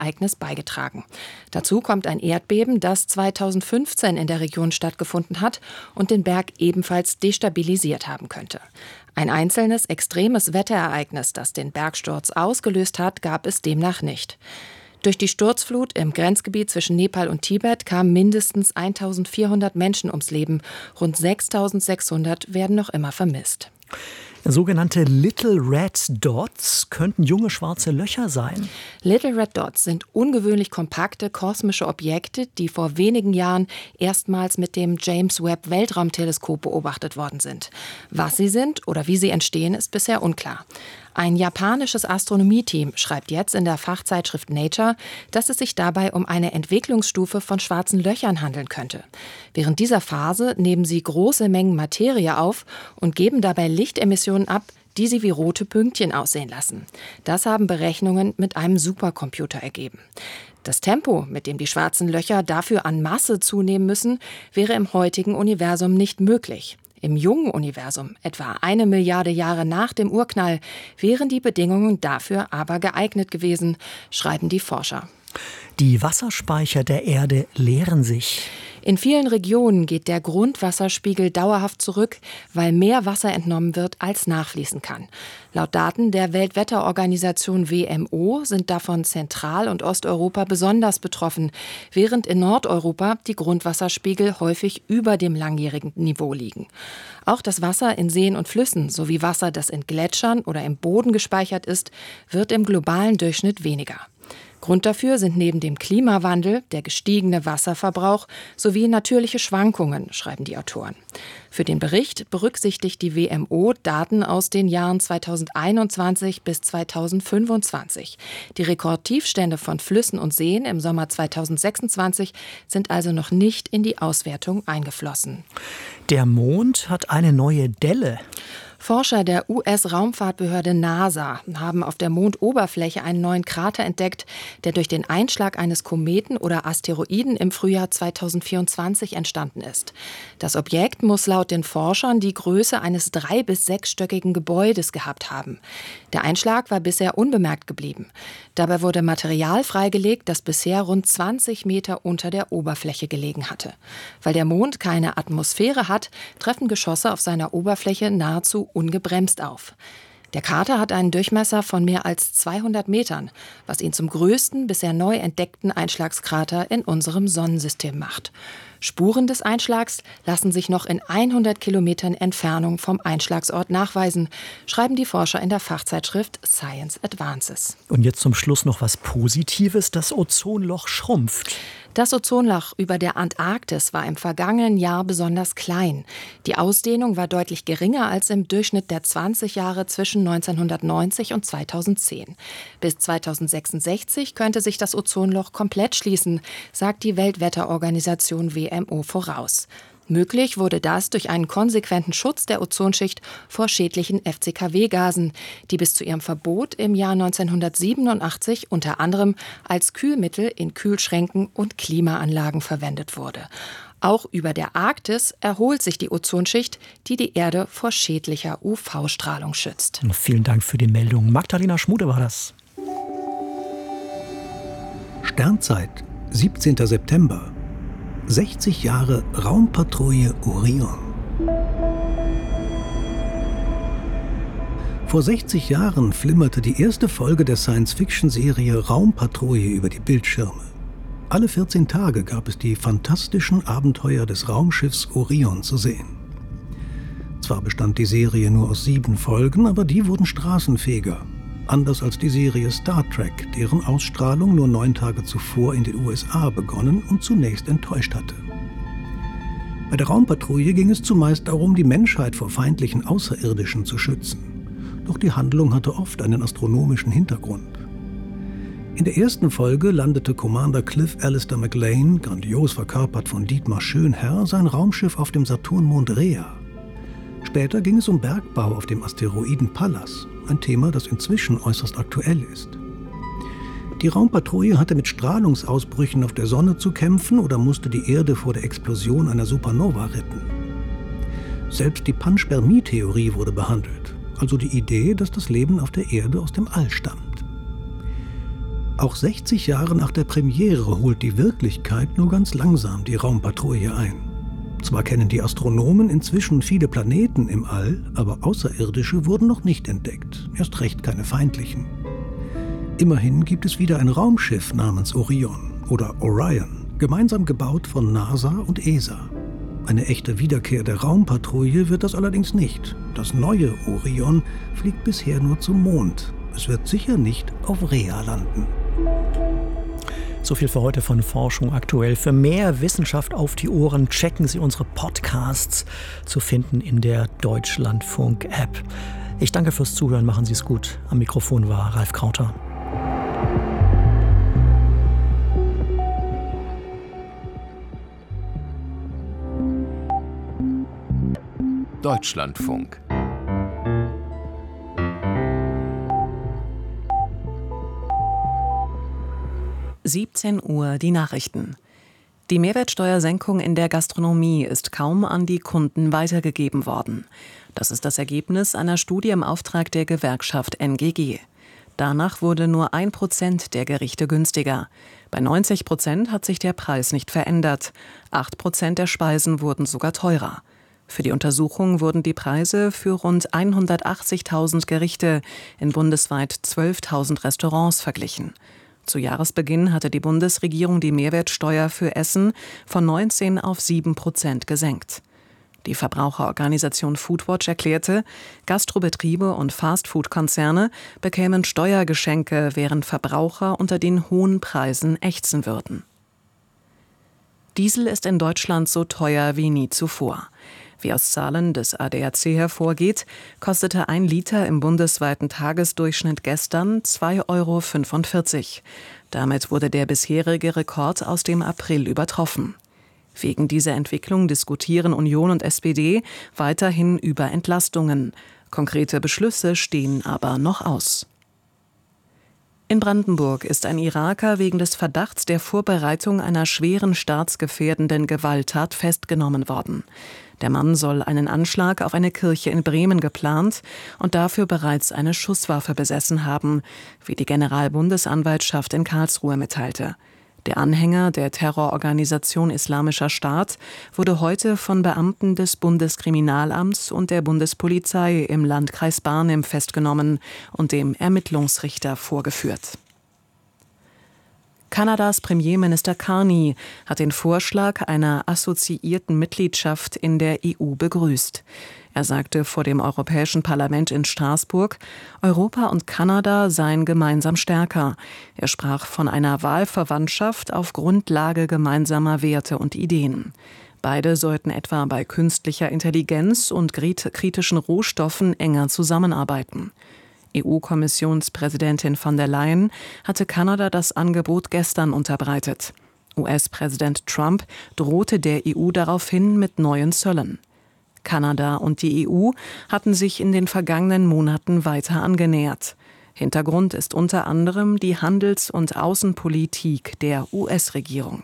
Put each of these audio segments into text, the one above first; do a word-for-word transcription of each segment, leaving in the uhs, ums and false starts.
Ereignis beigetragen. Dazu kommt ein Erdbeben, das zweitausendfünfzehn in der Region stattgefunden hat und den Berg ebenfalls destabilisiert haben könnte. Ein einzelnes extremes Wetterereignis, das den Bergsturz ausgelöst hat, gab es demnach nicht. Durch die Sturzflut im Grenzgebiet zwischen Nepal und Tibet kamen mindestens eintausendvierhundert Menschen ums Leben. Rund sechstausendsechshundert werden noch immer vermisst. Sogenannte Little Red Dots könnten junge schwarze Löcher sein. Little Red Dots sind ungewöhnlich kompakte kosmische Objekte, die vor wenigen Jahren erstmals mit dem James Webb Weltraumteleskop beobachtet worden sind. Was sie sind oder wie sie entstehen, ist bisher unklar. Ein japanisches Astronomieteam schreibt jetzt in der Fachzeitschrift Nature, dass es sich dabei um eine Entwicklungsstufe von schwarzen Löchern handeln könnte. Während dieser Phase nehmen sie große Mengen Materie auf und geben dabei Lichtemissionen ab, die sie wie rote Pünktchen aussehen lassen. Das haben Berechnungen mit einem Supercomputer ergeben. Das Tempo, mit dem die schwarzen Löcher dafür an Masse zunehmen müssen, wäre im heutigen Universum nicht möglich. Im jungen Universum, etwa eine Milliarde Jahre nach dem Urknall, wären die Bedingungen dafür aber geeignet gewesen, schreiben die Forscher. Die Wasserspeicher der Erde leeren sich. In vielen Regionen geht der Grundwasserspiegel dauerhaft zurück, weil mehr Wasser entnommen wird, als nachfließen kann. Laut Daten der Weltwetterorganisation W M O sind davon Zentral- und Osteuropa besonders betroffen, während in Nordeuropa die Grundwasserspiegel häufig über dem langjährigen Niveau liegen. Auch das Wasser in Seen und Flüssen sowie Wasser, das in Gletschern oder im Boden gespeichert ist, wird im globalen Durchschnitt weniger. Grund dafür sind neben dem Klimawandel der gestiegene Wasserverbrauch sowie natürliche Schwankungen, schreiben die Autoren. Für den Bericht berücksichtigt die W M O Daten aus den Jahren zweitausendeinundzwanzig bis zweitausendfünfundzwanzig. Die Rekordtiefstände von Flüssen und Seen im Sommer zweitausendsechsundzwanzig sind also noch nicht in die Auswertung eingeflossen. Der Mond hat eine neue Delle. Forscher der U S-Raumfahrtbehörde NASA haben auf der Mondoberfläche einen neuen Krater entdeckt, der durch den Einschlag eines Kometen oder Asteroiden im Frühjahr zweitausendvierundzwanzig entstanden ist. Das Objekt muss laut den Forschern die Größe eines drei- bis sechsstöckigen Gebäudes gehabt haben. Der Einschlag war bisher unbemerkt geblieben. Dabei wurde Material freigelegt, das bisher rund zwanzig Meter unter der Oberfläche gelegen hatte. Weil der Mond keine Atmosphäre hat, treffen Geschosse auf seiner Oberfläche nahezu ungebremst auf. Der Krater hat einen Durchmesser von mehr als zweihundert Metern, was ihn zum größten bisher neu entdeckten Einschlagskrater in unserem Sonnensystem macht. Spuren des Einschlags lassen sich noch in hundert Kilometern Entfernung vom Einschlagsort nachweisen, schreiben die Forscher in der Fachzeitschrift Science Advances. Und jetzt zum Schluss noch was Positives. Das Ozonloch schrumpft. Das Ozonloch über der Antarktis war im vergangenen Jahr besonders klein. Die Ausdehnung war deutlich geringer als im Durchschnitt der zwanzig Jahre zwischen neunzehnhundertneunzig und zweitausendzehn. Bis zweitausendsechsundsechzig könnte sich das Ozonloch komplett schließen, sagt die Weltwetterorganisation W M O voraus. Möglich wurde das durch einen konsequenten Schutz der Ozonschicht vor schädlichen F C K W-Gasen, die bis zu ihrem Verbot im Jahr neunzehnhundertsiebenundachtzig unter anderem als Kühlmittel in Kühlschränken und Klimaanlagen verwendet wurde. Auch über der Arktis erholt sich die Ozonschicht, die die Erde vor schädlicher U V-Strahlung schützt. Vielen Dank für die Meldung. Magdalena Schmude war das. Sternzeit, siebzehnter September. sechzig Jahre Raumpatrouille Orion. Vor sechzig Jahren flimmerte die erste Folge der Science-Fiction-Serie Raumpatrouille über die Bildschirme. Alle vierzehn Tage gab es die fantastischen Abenteuer des Raumschiffs Orion zu sehen. Zwar bestand die Serie nur aus sieben Folgen, aber die wurden straßenfähiger. Anders als die Serie Star Trek, deren Ausstrahlung nur neun Tage zuvor in den U S A begonnen und zunächst enttäuscht hatte. Bei der Raumpatrouille ging es zumeist darum, die Menschheit vor feindlichen Außerirdischen zu schützen. Doch die Handlung hatte oft einen astronomischen Hintergrund. In der ersten Folge landete Commander Cliff Alistair McLean, grandios verkörpert von Dietmar Schönherr, sein Raumschiff auf dem Saturnmond Rhea. Später ging es um Bergbau auf dem Asteroiden Pallas, ein Thema, das inzwischen äußerst aktuell ist. Die Raumpatrouille hatte mit Strahlungsausbrüchen auf der Sonne zu kämpfen oder musste die Erde vor der Explosion einer Supernova retten. Selbst die Panspermie-Theorie wurde behandelt, also die Idee, dass das Leben auf der Erde aus dem All stammt. Auch sechzig Jahre nach der Premiere holt die Wirklichkeit nur ganz langsam die Raumpatrouille ein. Zwar kennen die Astronomen inzwischen viele Planeten im All, aber Außerirdische wurden noch nicht entdeckt, erst recht keine feindlichen. Immerhin gibt es wieder ein Raumschiff namens Orion oder Orion, gemeinsam gebaut von NASA und E S A. Eine echte Wiederkehr der Raumpatrouille wird das allerdings nicht. Das neue Orion fliegt bisher nur zum Mond. Es wird sicher nicht auf Rhea landen. So viel für heute von Forschung aktuell. Für mehr Wissenschaft auf die Ohren checken Sie unsere Podcasts, zu finden in der Deutschlandfunk-App. Ich danke fürs Zuhören, machen Sie es gut. Am Mikrofon war Ralf Krauter. Deutschlandfunk. siebzehn Uhr die Nachrichten. Die Mehrwertsteuersenkung in der Gastronomie ist kaum an die Kunden weitergegeben worden. Das ist das Ergebnis einer Studie im Auftrag der Gewerkschaft N G G. Danach wurde nur ein Prozent der Gerichte günstiger. Bei neunzig Prozent hat sich der Preis nicht verändert. acht Prozent der Speisen wurden sogar teurer. Für die Untersuchung wurden die Preise für rund hundertachtzigtausend Gerichte in bundesweit zwölftausend Restaurants verglichen. Zu Jahresbeginn hatte die Bundesregierung die Mehrwertsteuer für Essen von neunzehn auf sieben Prozent gesenkt. Die Verbraucherorganisation Foodwatch erklärte, Gastrobetriebe und Fastfood-Konzerne bekämen Steuergeschenke, während Verbraucher unter den hohen Preisen ächzen würden. Diesel ist in Deutschland so teuer wie nie zuvor. Wie aus Zahlen des A D A C hervorgeht, kostete ein Liter im bundesweiten Tagesdurchschnitt gestern zwei Euro fünfundvierzig. Damit wurde der bisherige Rekord aus dem April übertroffen. Wegen dieser Entwicklung diskutieren Union und S P D weiterhin über Entlastungen. Konkrete Beschlüsse stehen aber noch aus. In Brandenburg ist ein Iraker wegen des Verdachts der Vorbereitung einer schweren staatsgefährdenden Gewalttat festgenommen worden. Der Mann soll einen Anschlag auf eine Kirche in Bremen geplant und dafür bereits eine Schusswaffe besessen haben, wie die Generalbundesanwaltschaft in Karlsruhe mitteilte. Der Anhänger der Terrororganisation Islamischer Staat wurde heute von Beamten des Bundeskriminalamts und der Bundespolizei im Landkreis Barnim festgenommen und dem Ermittlungsrichter vorgeführt. Kanadas Premierminister Carney hat den Vorschlag einer assoziierten Mitgliedschaft in der E U begrüßt. Er sagte vor dem Europäischen Parlament in Straßburg, Europa und Kanada seien gemeinsam stärker. Er sprach von einer Wahlverwandtschaft auf Grundlage gemeinsamer Werte und Ideen. Beide sollten etwa bei künstlicher Intelligenz und kritischen Rohstoffen enger zusammenarbeiten. E U-Kommissionspräsidentin von der Leyen hatte Kanada das Angebot gestern unterbreitet. U S-Präsident Trump drohte der E U daraufhin mit neuen Zöllen. Kanada und die E U hatten sich in den vergangenen Monaten weiter angenähert. Hintergrund ist unter anderem die Handels- und Außenpolitik der U S-Regierung.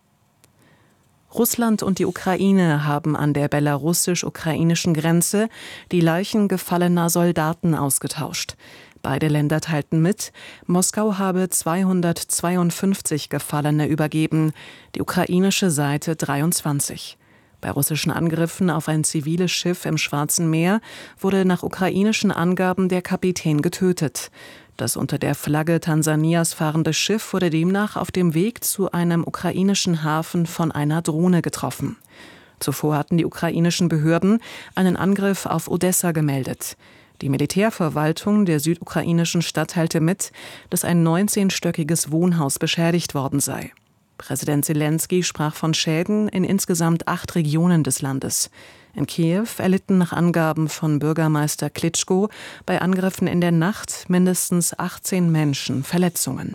Russland und die Ukraine haben an der belarussisch-ukrainischen Grenze die Leichen gefallener Soldaten ausgetauscht. Beide Länder teilten mit, Moskau habe zweihundertzweiundfünfzig Gefallene übergeben, die ukrainische Seite dreiundzwanzig. Bei russischen Angriffen auf ein ziviles Schiff im Schwarzen Meer wurde nach ukrainischen Angaben der Kapitän getötet. Das unter der Flagge Tansanias fahrende Schiff wurde demnach auf dem Weg zu einem ukrainischen Hafen von einer Drohne getroffen. Zuvor hatten die ukrainischen Behörden einen Angriff auf Odessa gemeldet. Die Militärverwaltung der südukrainischen Stadt teilte mit, dass ein neunzehnstöckiges Wohnhaus beschädigt worden sei. Präsident Selenskyj sprach von Schäden in insgesamt acht Regionen des Landes. In Kiew erlitten nach Angaben von Bürgermeister Klitschko bei Angriffen in der Nacht mindestens achtzehn Menschen Verletzungen.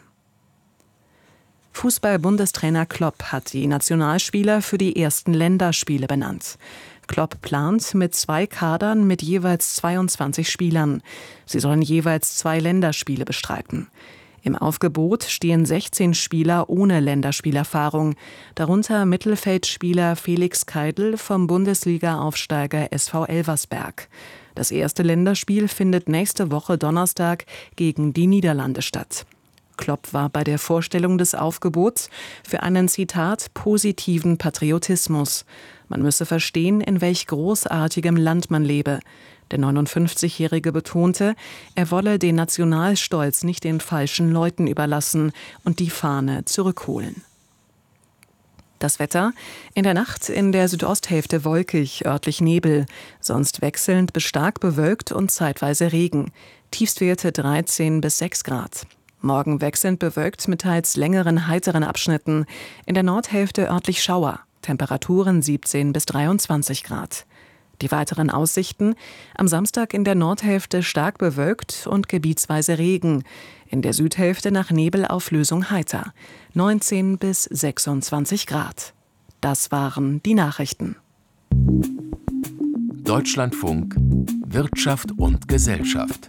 Fußball-Bundestrainer Klopp hat die Nationalspieler für die ersten Länderspiele benannt. Klopp plant mit zwei Kadern mit jeweils zweiundzwanzig Spielern. Sie sollen jeweils zwei Länderspiele bestreiten. Im Aufgebot stehen sechzehn Spieler ohne Länderspielerfahrung, darunter Mittelfeldspieler Felix Keidl vom Bundesliga-Aufsteiger S V Elversberg. Das erste Länderspiel findet nächste Woche Donnerstag gegen die Niederlande statt. Klopp war bei der Vorstellung des Aufgebots für einen, Zitat, positiven Patriotismus. Man müsse verstehen, in welch großartigem Land man lebe. Der neunundfünfzigjährige betonte, er wolle den Nationalstolz nicht den falschen Leuten überlassen und die Fahne zurückholen. Das Wetter: in der Nacht in der Südosthälfte wolkig, örtlich Nebel, sonst wechselnd bis stark bewölkt und zeitweise Regen. Tiefstwerte dreizehn bis sechs Grad. Morgen wechselnd bewölkt mit teils längeren, heiteren Abschnitten. In der Nordhälfte örtlich Schauer. Temperaturen siebzehn bis dreiundzwanzig Grad. Die weiteren Aussichten: am Samstag in der Nordhälfte stark bewölkt und gebietsweise Regen. In der Südhälfte nach Nebelauflösung heiter. neunzehn bis sechsundzwanzig Grad. Das waren die Nachrichten. Deutschlandfunk Wirtschaft und Gesellschaft.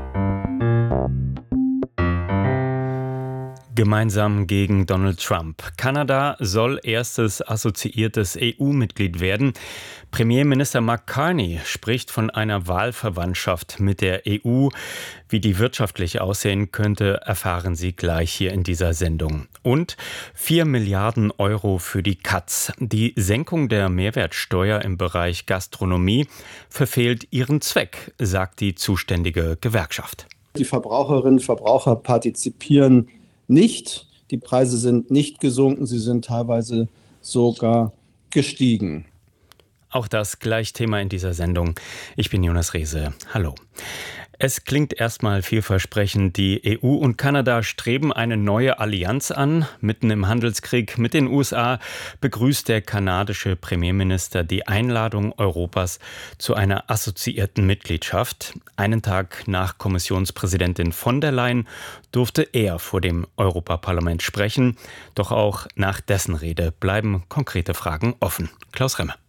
Gemeinsam gegen Donald Trump. Kanada soll erstes assoziiertes E U-Mitglied werden. Premierminister Mark Carney spricht von einer Wahlverwandtschaft mit der E U. Wie die wirtschaftlich aussehen könnte, erfahren Sie gleich hier in dieser Sendung. Und vier Milliarden Euro für die Katz. Die Senkung der Mehrwertsteuer im Bereich Gastronomie verfehlt ihren Zweck, sagt die zuständige Gewerkschaft. Die Verbraucherinnen und Verbraucher partizipieren nicht. Die Preise sind nicht gesunken, sie sind teilweise sogar gestiegen. Auch das gleich Thema in dieser Sendung. Ich bin Jonas Rehse. Hallo. Es klingt erstmal vielversprechend. Die E U und Kanada streben eine neue Allianz an. Mitten im Handelskrieg mit den U S A begrüßt der kanadische Premierminister die Einladung Europas zu einer assoziierten Mitgliedschaft. Einen Tag nach Kommissionspräsidentin von der Leyen durfte er vor dem Europaparlament sprechen. Doch auch nach dessen Rede bleiben konkrete Fragen offen. Klaus Remmer.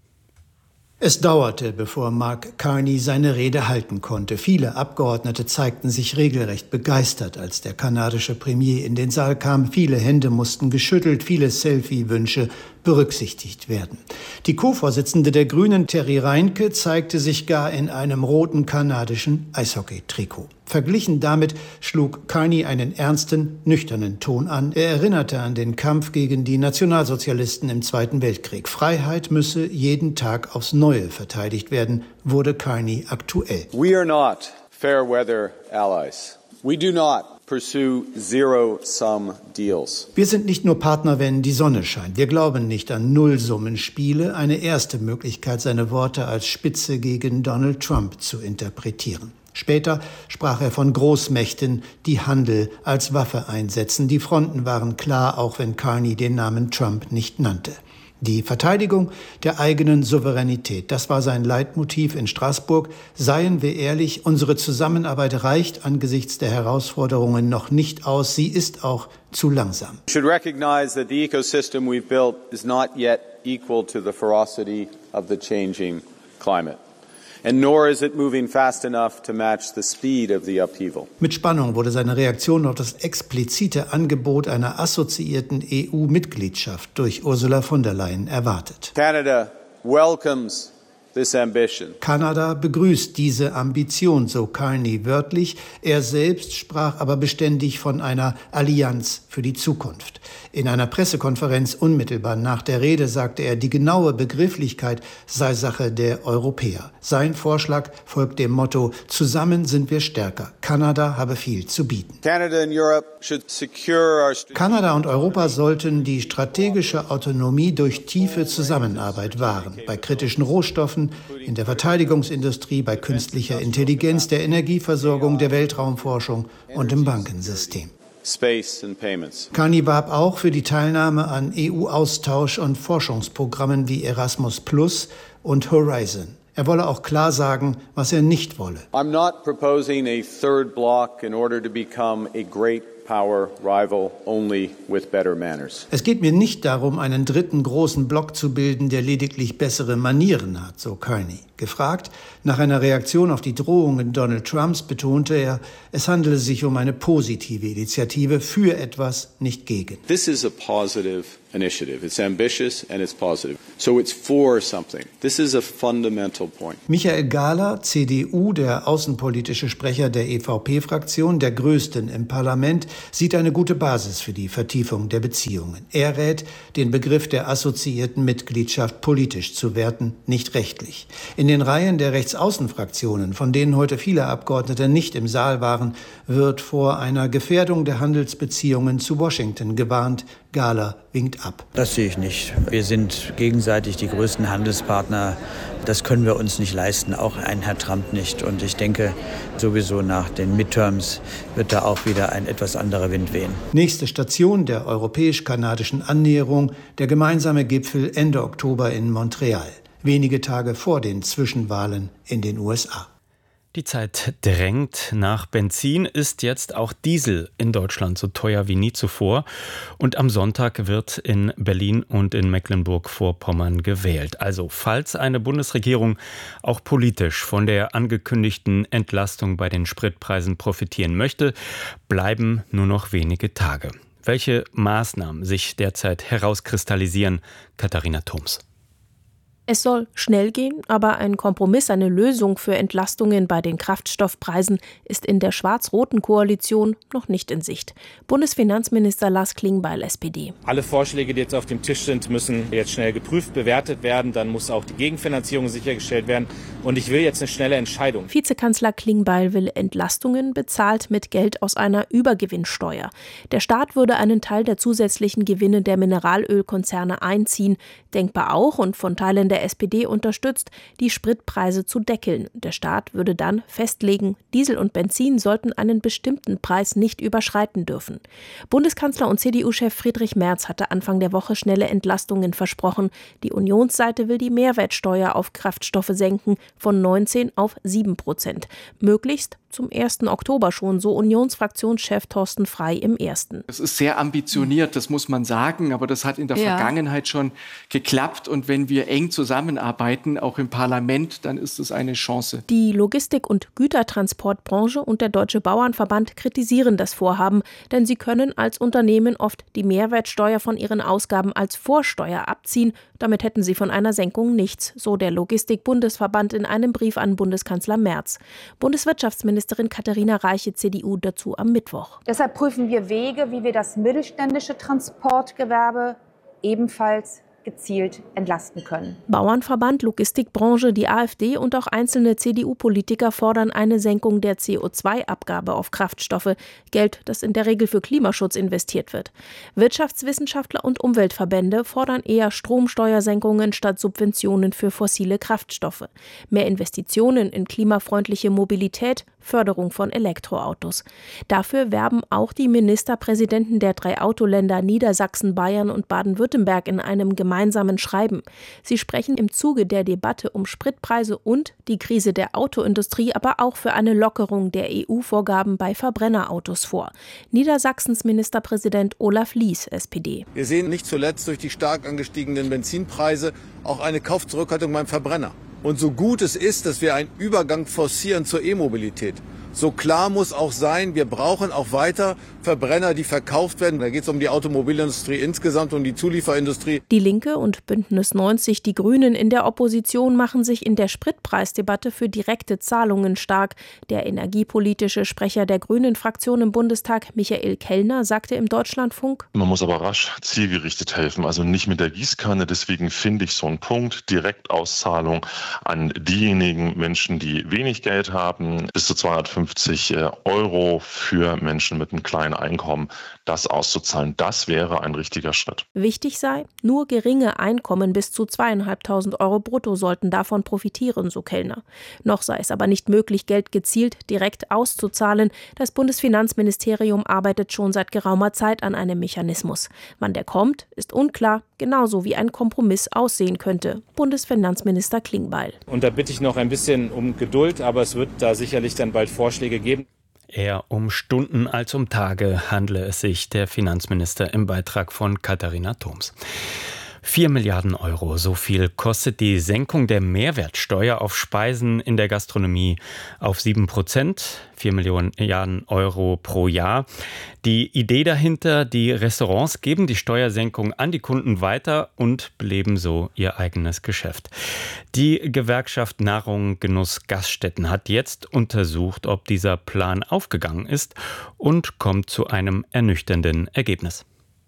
Es dauerte, bevor Mark Carney seine Rede halten konnte. Viele Abgeordnete zeigten sich regelrecht begeistert, als der kanadische Premier in den Saal kam. Viele Hände mussten geschüttelt, viele Selfie-Wünsche berücksichtigt werden. Die Co-Vorsitzende der Grünen, Terry Reinke, zeigte sich gar in einem roten kanadischen Eishockey-Trikot. Verglichen damit schlug Carney einen ernsten, nüchternen Ton an. Er erinnerte an den Kampf gegen die Nationalsozialisten im Zweiten Weltkrieg. Freiheit müsse jeden Tag aufs Neue verteidigt werden, wurde Carney aktuell. We are not fair weather allies. We do not pursue zero-sum deals. Wir sind nicht nur Partner, wenn die Sonne scheint. Wir glauben nicht an Nullsummenspiele. Eine erste Möglichkeit, seine Worte als Spitze gegen Donald Trump zu interpretieren. Später sprach er von Großmächten, die Handel als Waffe einsetzen. Die Fronten waren klar, auch wenn Carney den Namen Trump nicht nannte. Die Verteidigung der eigenen Souveränität, das war sein Leitmotiv in Straßburg. Seien wir ehrlich, unsere Zusammenarbeit reicht angesichts der Herausforderungen noch nicht aus. Sie ist auch zu langsam. We should recognize that the ecosystem we've built is not yet equal to the ferocity of the changing climate. And nor is it moving fast enough to match the speed of the upheaval. Mit Spannung wurde seine Reaktion auf das explizite Angebot einer assoziierten E U-Mitgliedschaft durch Ursula von der Leyen erwartet. Canada welcomes this ambition. Kanada begrüßt diese Ambition, so Carney wörtlich. Er selbst sprach aber beständig von einer Allianz für die Zukunft. In einer Pressekonferenz unmittelbar nach der Rede sagte er, die genaue Begrifflichkeit sei Sache der Europäer. Sein Vorschlag folgt dem Motto: Zusammen sind wir stärker. Kanada habe viel zu bieten. Canada and Europe should secure our Kanada und Europa sollten die strategische Autonomie durch tiefe Zusammenarbeit wahren. Bei kritischen Rohstoffen, in der Verteidigungsindustrie, bei künstlicher Intelligenz, der Energieversorgung, der Weltraumforschung und im Bankensystem. Space and payments. Carney warb auch für die Teilnahme an E U-Austausch- und Forschungsprogrammen wie Erasmus Plus und Horizon. Er wolle auch klar sagen, was er nicht wolle. I'm not proposing a third block in order to become a great power rival only with better manners. Es geht mir nicht darum, einen dritten großen Block zu bilden, der lediglich bessere Manieren hat, so Carney. Gefragt nach einer Reaktion auf die Drohungen Donald Trumps betonte er, es handele sich um eine positive Initiative für etwas, nicht gegen. This is a positive initiative. It's ambitious and it's positive. So it's for something. This is a fundamental point. Michael Gahler, C D U, der außenpolitische Sprecher der E V P-Fraktion, der größten im Parlament, sieht eine gute Basis für die Vertiefung der Beziehungen. Er rät, den Begriff der assoziierten Mitgliedschaft politisch zu werten, nicht rechtlich. In den Reihen der Rechtsaußenfraktionen, von denen heute viele Abgeordnete nicht im Saal waren, wird vor einer Gefährdung der Handelsbeziehungen zu Washington gewarnt. Gahler winkt ab. Das sehe ich nicht. Wir sind gegenseitig die größten Handelspartner. Das können wir uns nicht leisten, auch ein Herr Trump nicht. Und ich denke, sowieso nach den Midterms wird da auch wieder ein etwas anderer Wind wehen. Nächste Station der europäisch-kanadischen Annäherung, der gemeinsame Gipfel Ende Oktober in Montreal. Wenige Tage vor den Zwischenwahlen in den U S A. Die Zeit drängt. Nach Benzin ist jetzt auch Diesel in Deutschland so teuer wie nie zuvor. Und am Sonntag wird in Berlin und in Mecklenburg-Vorpommern gewählt. Also falls eine Bundesregierung auch politisch von der angekündigten Entlastung bei den Spritpreisen profitieren möchte, bleiben nur noch wenige Tage. Welche Maßnahmen sich derzeit herauskristallisieren? Katharina Thoms. Es soll schnell gehen, aber ein Kompromiss, eine Lösung für Entlastungen bei den Kraftstoffpreisen ist in der schwarz-roten Koalition noch nicht in Sicht. Bundesfinanzminister Lars Klingbeil, S P D. Alle Vorschläge, die jetzt auf dem Tisch sind, müssen jetzt schnell geprüft, bewertet werden. Dann muss auch die Gegenfinanzierung sichergestellt werden. Und ich will jetzt eine schnelle Entscheidung. Vizekanzler Klingbeil will Entlastungen bezahlt mit Geld aus einer Übergewinnsteuer. Der Staat würde einen Teil der zusätzlichen Gewinne der Mineralölkonzerne einziehen. Denkbar auch und von Teilen der S P D unterstützt, die Spritpreise zu deckeln. Der Staat würde dann festlegen, Diesel und Benzin sollten einen bestimmten Preis nicht überschreiten dürfen. Bundeskanzler und C D U-Chef Friedrich Merz hatte Anfang der Woche schnelle Entlastungen versprochen. Die Unionsseite will die Mehrwertsteuer auf Kraftstoffe senken von neunzehn auf sieben Prozent. Möglichst zum ersten Oktober schon, so Unionsfraktionschef Thorsten Frey im Ersten. Das ist sehr ambitioniert, das muss man sagen, aber das hat in der ja. Vergangenheit schon geklappt. Und wenn wir eng zusammenarbeiten, auch im Parlament, dann ist es eine Chance. Die Logistik- und Gütertransportbranche und der Deutsche Bauernverband kritisieren das Vorhaben, denn sie können als Unternehmen oft die Mehrwertsteuer von ihren Ausgaben als Vorsteuer abziehen. Damit hätten sie von einer Senkung nichts, so der Logistik-Bundesverband in einem Brief an Bundeskanzler Merz. Bundeswirtschaftsministerin Katharina Reiche, C D U, dazu am Mittwoch. Deshalb prüfen wir Wege, wie wir das mittelständische Transportgewerbe ebenfalls gezielt entlasten können. Bauernverband, Logistikbranche, die AfD und auch einzelne C D U-Politiker fordern eine Senkung der C O zwei Abgabe auf Kraftstoffe, Geld, das in der Regel für Klimaschutz investiert wird. Wirtschaftswissenschaftler und Umweltverbände fordern eher Stromsteuersenkungen statt Subventionen für fossile Kraftstoffe. Mehr Investitionen in klimafreundliche Mobilität, Förderung von Elektroautos. Dafür werben auch die Ministerpräsidenten der drei Autoländer Niedersachsen, Bayern und Baden-Württemberg in einem gemeinsamen Schreiben. Sie sprechen im Zuge der Debatte um Spritpreise und die Krise der Autoindustrie aber auch für eine Lockerung der E U-Vorgaben bei Verbrennerautos vor. Niedersachsens Ministerpräsident Olaf Lies, S P D. Wir sehen nicht zuletzt durch die stark angestiegenen Benzinpreise auch eine Kaufzurückhaltung beim Verbrenner. Und so gut es ist, dass wir einen Übergang forcieren zur E-Mobilität, so klar muss auch sein, wir brauchen auch weiter Verbrenner, die verkauft werden. Da geht es um die Automobilindustrie insgesamt, um die Zulieferindustrie. Die Linke und Bündnis neunzig, die Grünen in der Opposition, machen sich in der Spritpreisdebatte für direkte Zahlungen stark. Der energiepolitische Sprecher der Grünen-Fraktion im Bundestag, Michael Kellner, sagte im Deutschlandfunk: Man muss aber rasch zielgerichtet helfen, also nicht mit der Gießkanne. Deswegen finde ich so einen Punkt, Direktauszahlung an diejenigen Menschen, die wenig Geld haben, bis zu zweihundertfünfzig Euro für Menschen mit einem kleinen Einkommen, das auszuzahlen. Das wäre ein richtiger Schritt. Wichtig sei, nur geringe Einkommen bis zu zweitausendfünfhundert Euro brutto sollten davon profitieren, so Kellner. Noch sei es aber nicht möglich, Geld gezielt direkt auszuzahlen. Das Bundesfinanzministerium arbeitet schon seit geraumer Zeit an einem Mechanismus. Wann der kommt, ist unklar, genauso wie ein Kompromiss aussehen könnte. Bundesfinanzminister Klingbeil. Und da bitte ich noch ein bisschen um Geduld, aber es wird da sicherlich dann bald Vorschläge geben. Eher um Stunden als um Tage handle es sich, der Finanzminister im Beitrag von Katharina Thoms. Vier Milliarden Euro, so viel kostet die Senkung der Mehrwertsteuer auf Speisen in der Gastronomie auf sieben Prozent. Vier Milliarden Euro pro Jahr. Die Idee dahinter, die Restaurants geben die Steuersenkung an die Kunden weiter und beleben so ihr eigenes Geschäft. Die Gewerkschaft Nahrung, Genuss, Gaststätten hat jetzt untersucht, ob dieser Plan aufgegangen ist und kommt zu einem ernüchternden Ergebnis.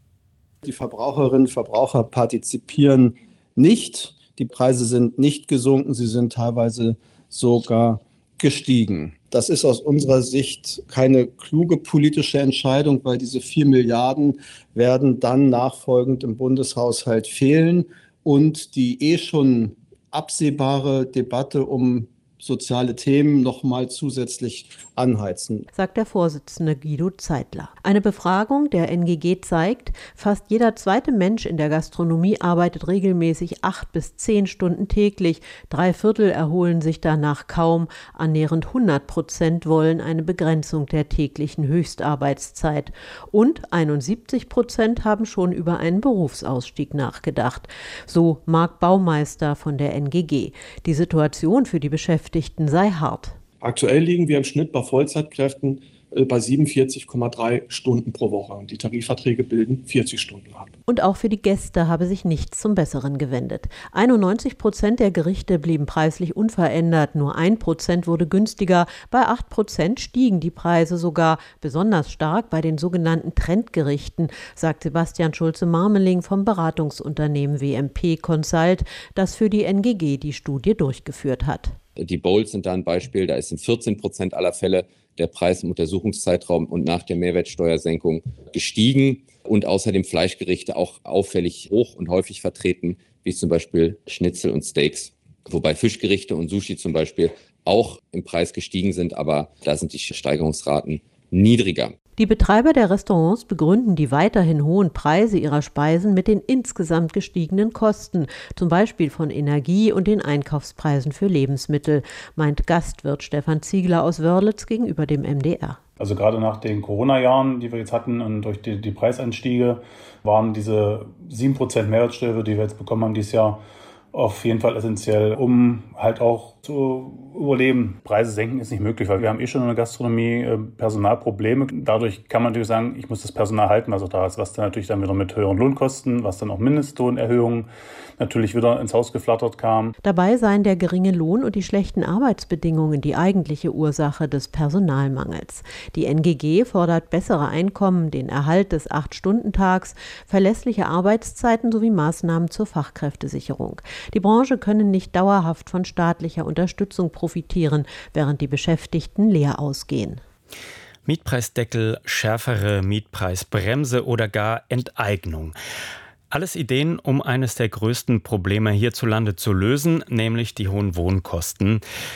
Die Verbraucherinnen und Verbraucher partizipieren nicht. Die Preise sind nicht gesunken, sie sind teilweise sogar gestiegen. Das ist aus unserer Sicht keine kluge politische Entscheidung, weil diese vier Milliarden werden dann nachfolgend im Bundeshaushalt fehlen und die eh schon absehbare Debatte um soziale Themen noch mal zusätzlich anheizen, sagt der Vorsitzende Guido Zeitler. Eine Befragung der N G G zeigt, fast jeder zweite Mensch in der Gastronomie arbeitet regelmäßig acht bis zehn Stunden täglich. Drei Viertel erholen sich danach kaum. Annähernd hundert Prozent wollen eine Begrenzung der täglichen Höchstarbeitszeit. Und einundsiebzig Prozent haben schon über einen Berufsausstieg nachgedacht. So Marc Baumeister von der N G G. Die Situation für die Beschäftigten sei hart. Aktuell liegen wir im Schnitt bei Vollzeitkräften bei siebenundvierzig Komma drei Stunden pro Woche. Die Tarifverträge bilden vierzig Stunden ab. Und auch für die Gäste habe sich nichts zum Besseren gewendet. einundneunzig Prozent der Gerichte blieben preislich unverändert, nur ein Prozent wurde günstiger, bei acht Prozent stiegen die Preise sogar, besonders stark bei den sogenannten Trendgerichten, sagt Sebastian Schulze-Marmeling vom Beratungsunternehmen W M P Consult, das für die N G G die Studie durchgeführt hat. Die Bowls sind da ein Beispiel, da ist in vierzehn Prozent aller Fälle der Preis im Untersuchungszeitraum und nach der Mehrwertsteuersenkung gestiegen und außerdem Fleischgerichte auch auffällig hoch und häufig vertreten, wie zum Beispiel Schnitzel und Steaks. Wobei Fischgerichte und Sushi zum Beispiel auch im Preis gestiegen sind, aber da sind die Steigerungsraten niedriger. Die Betreiber der Restaurants begründen die weiterhin hohen Preise ihrer Speisen mit den insgesamt gestiegenen Kosten, zum Beispiel von Energie und den Einkaufspreisen für Lebensmittel, meint Gastwirt Stefan Ziegler aus Wörlitz gegenüber dem M D R. Also gerade nach den Corona-Jahren, die wir jetzt hatten und durch die, die Preisanstiege, waren diese sieben Prozent Mehrwertsteuer, die wir jetzt bekommen haben dieses Jahr, auf jeden Fall essentiell, um halt auch zu überleben. Preise senken ist nicht möglich, weil wir haben eh schon in der Gastronomie äh, Personalprobleme. Dadurch kann man natürlich sagen, ich muss das Personal halten, was auch da ist, was dann natürlich dann wieder mit höheren Lohnkosten, was dann auch Mindestlohnerhöhungen natürlich wieder ins Haus geflattert kam. Dabei seien der geringe Lohn und die schlechten Arbeitsbedingungen die eigentliche Ursache des Personalmangels. Die N G G fordert bessere Einkommen, den Erhalt des acht-Stunden-Tags, verlässliche Arbeitszeiten sowie Maßnahmen zur Fachkräftesicherung. Die Branche könne nicht dauerhaft von staatlicher Unterstützung profitieren, während die Beschäftigten leer ausgehen. Mietpreisdeckel, schärfere Mietpreisbremse oder gar Enteignung. Alles Ideen, um eines der größten Probleme hierzulande zu lösen, nämlich die hohen Wohnkosten.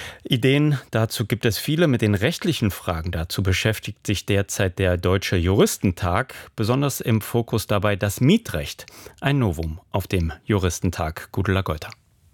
Ideen dazu gibt es viele. Mit den rechtlichen Fragen dazu beschäftigt sich derzeit der Deutsche Juristentag. Besonders im Fokus dabei das Mietrecht. Ein Novum auf dem Juristentag. Gudula Geuter.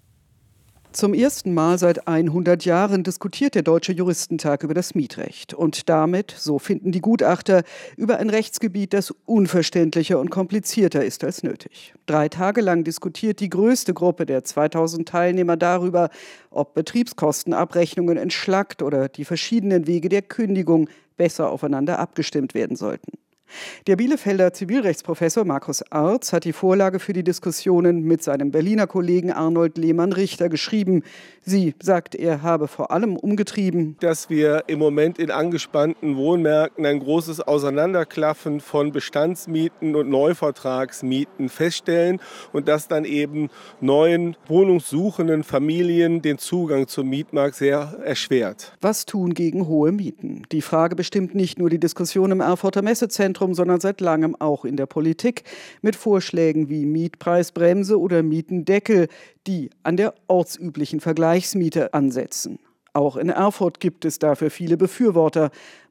Zum ersten Mal seit hundert Jahren diskutiert der Deutsche Juristentag über das Mietrecht und damit, so finden die Gutachter, über ein Rechtsgebiet, das unverständlicher und komplizierter ist als nötig. Drei Tage lang diskutiert die größte Gruppe der zweitausend Teilnehmer darüber, ob Betriebskostenabrechnungen entschlackt oder die verschiedenen Wege der Kündigung besser aufeinander abgestimmt werden sollten. Der Bielefelder Zivilrechtsprofessor Markus Arz hat die Vorlage für die Diskussionen mit seinem Berliner Kollegen Arnold Lehmann-Richter geschrieben. Sie, sagt er, habe vor allem umgetrieben, dass wir im Moment in angespannten Wohnmärkten ein großes Auseinanderklaffen von Bestandsmieten und Neuvertragsmieten feststellen und dass dann eben neuen wohnungssuchenden Familien den Zugang zum Mietmarkt sehr erschwert. Was tun gegen hohe Mieten? Die Frage bestimmt nicht nur die Diskussion im Erfurter Messezentrum, sondern seit langem auch in der Politik mit Vorschlägen wie Mietpreisbremse oder Mietendeckel, die an der ortsüblichen Vergleichsmiete ansetzen. Auch in Erfurt gibt es dafür viele Befürworter.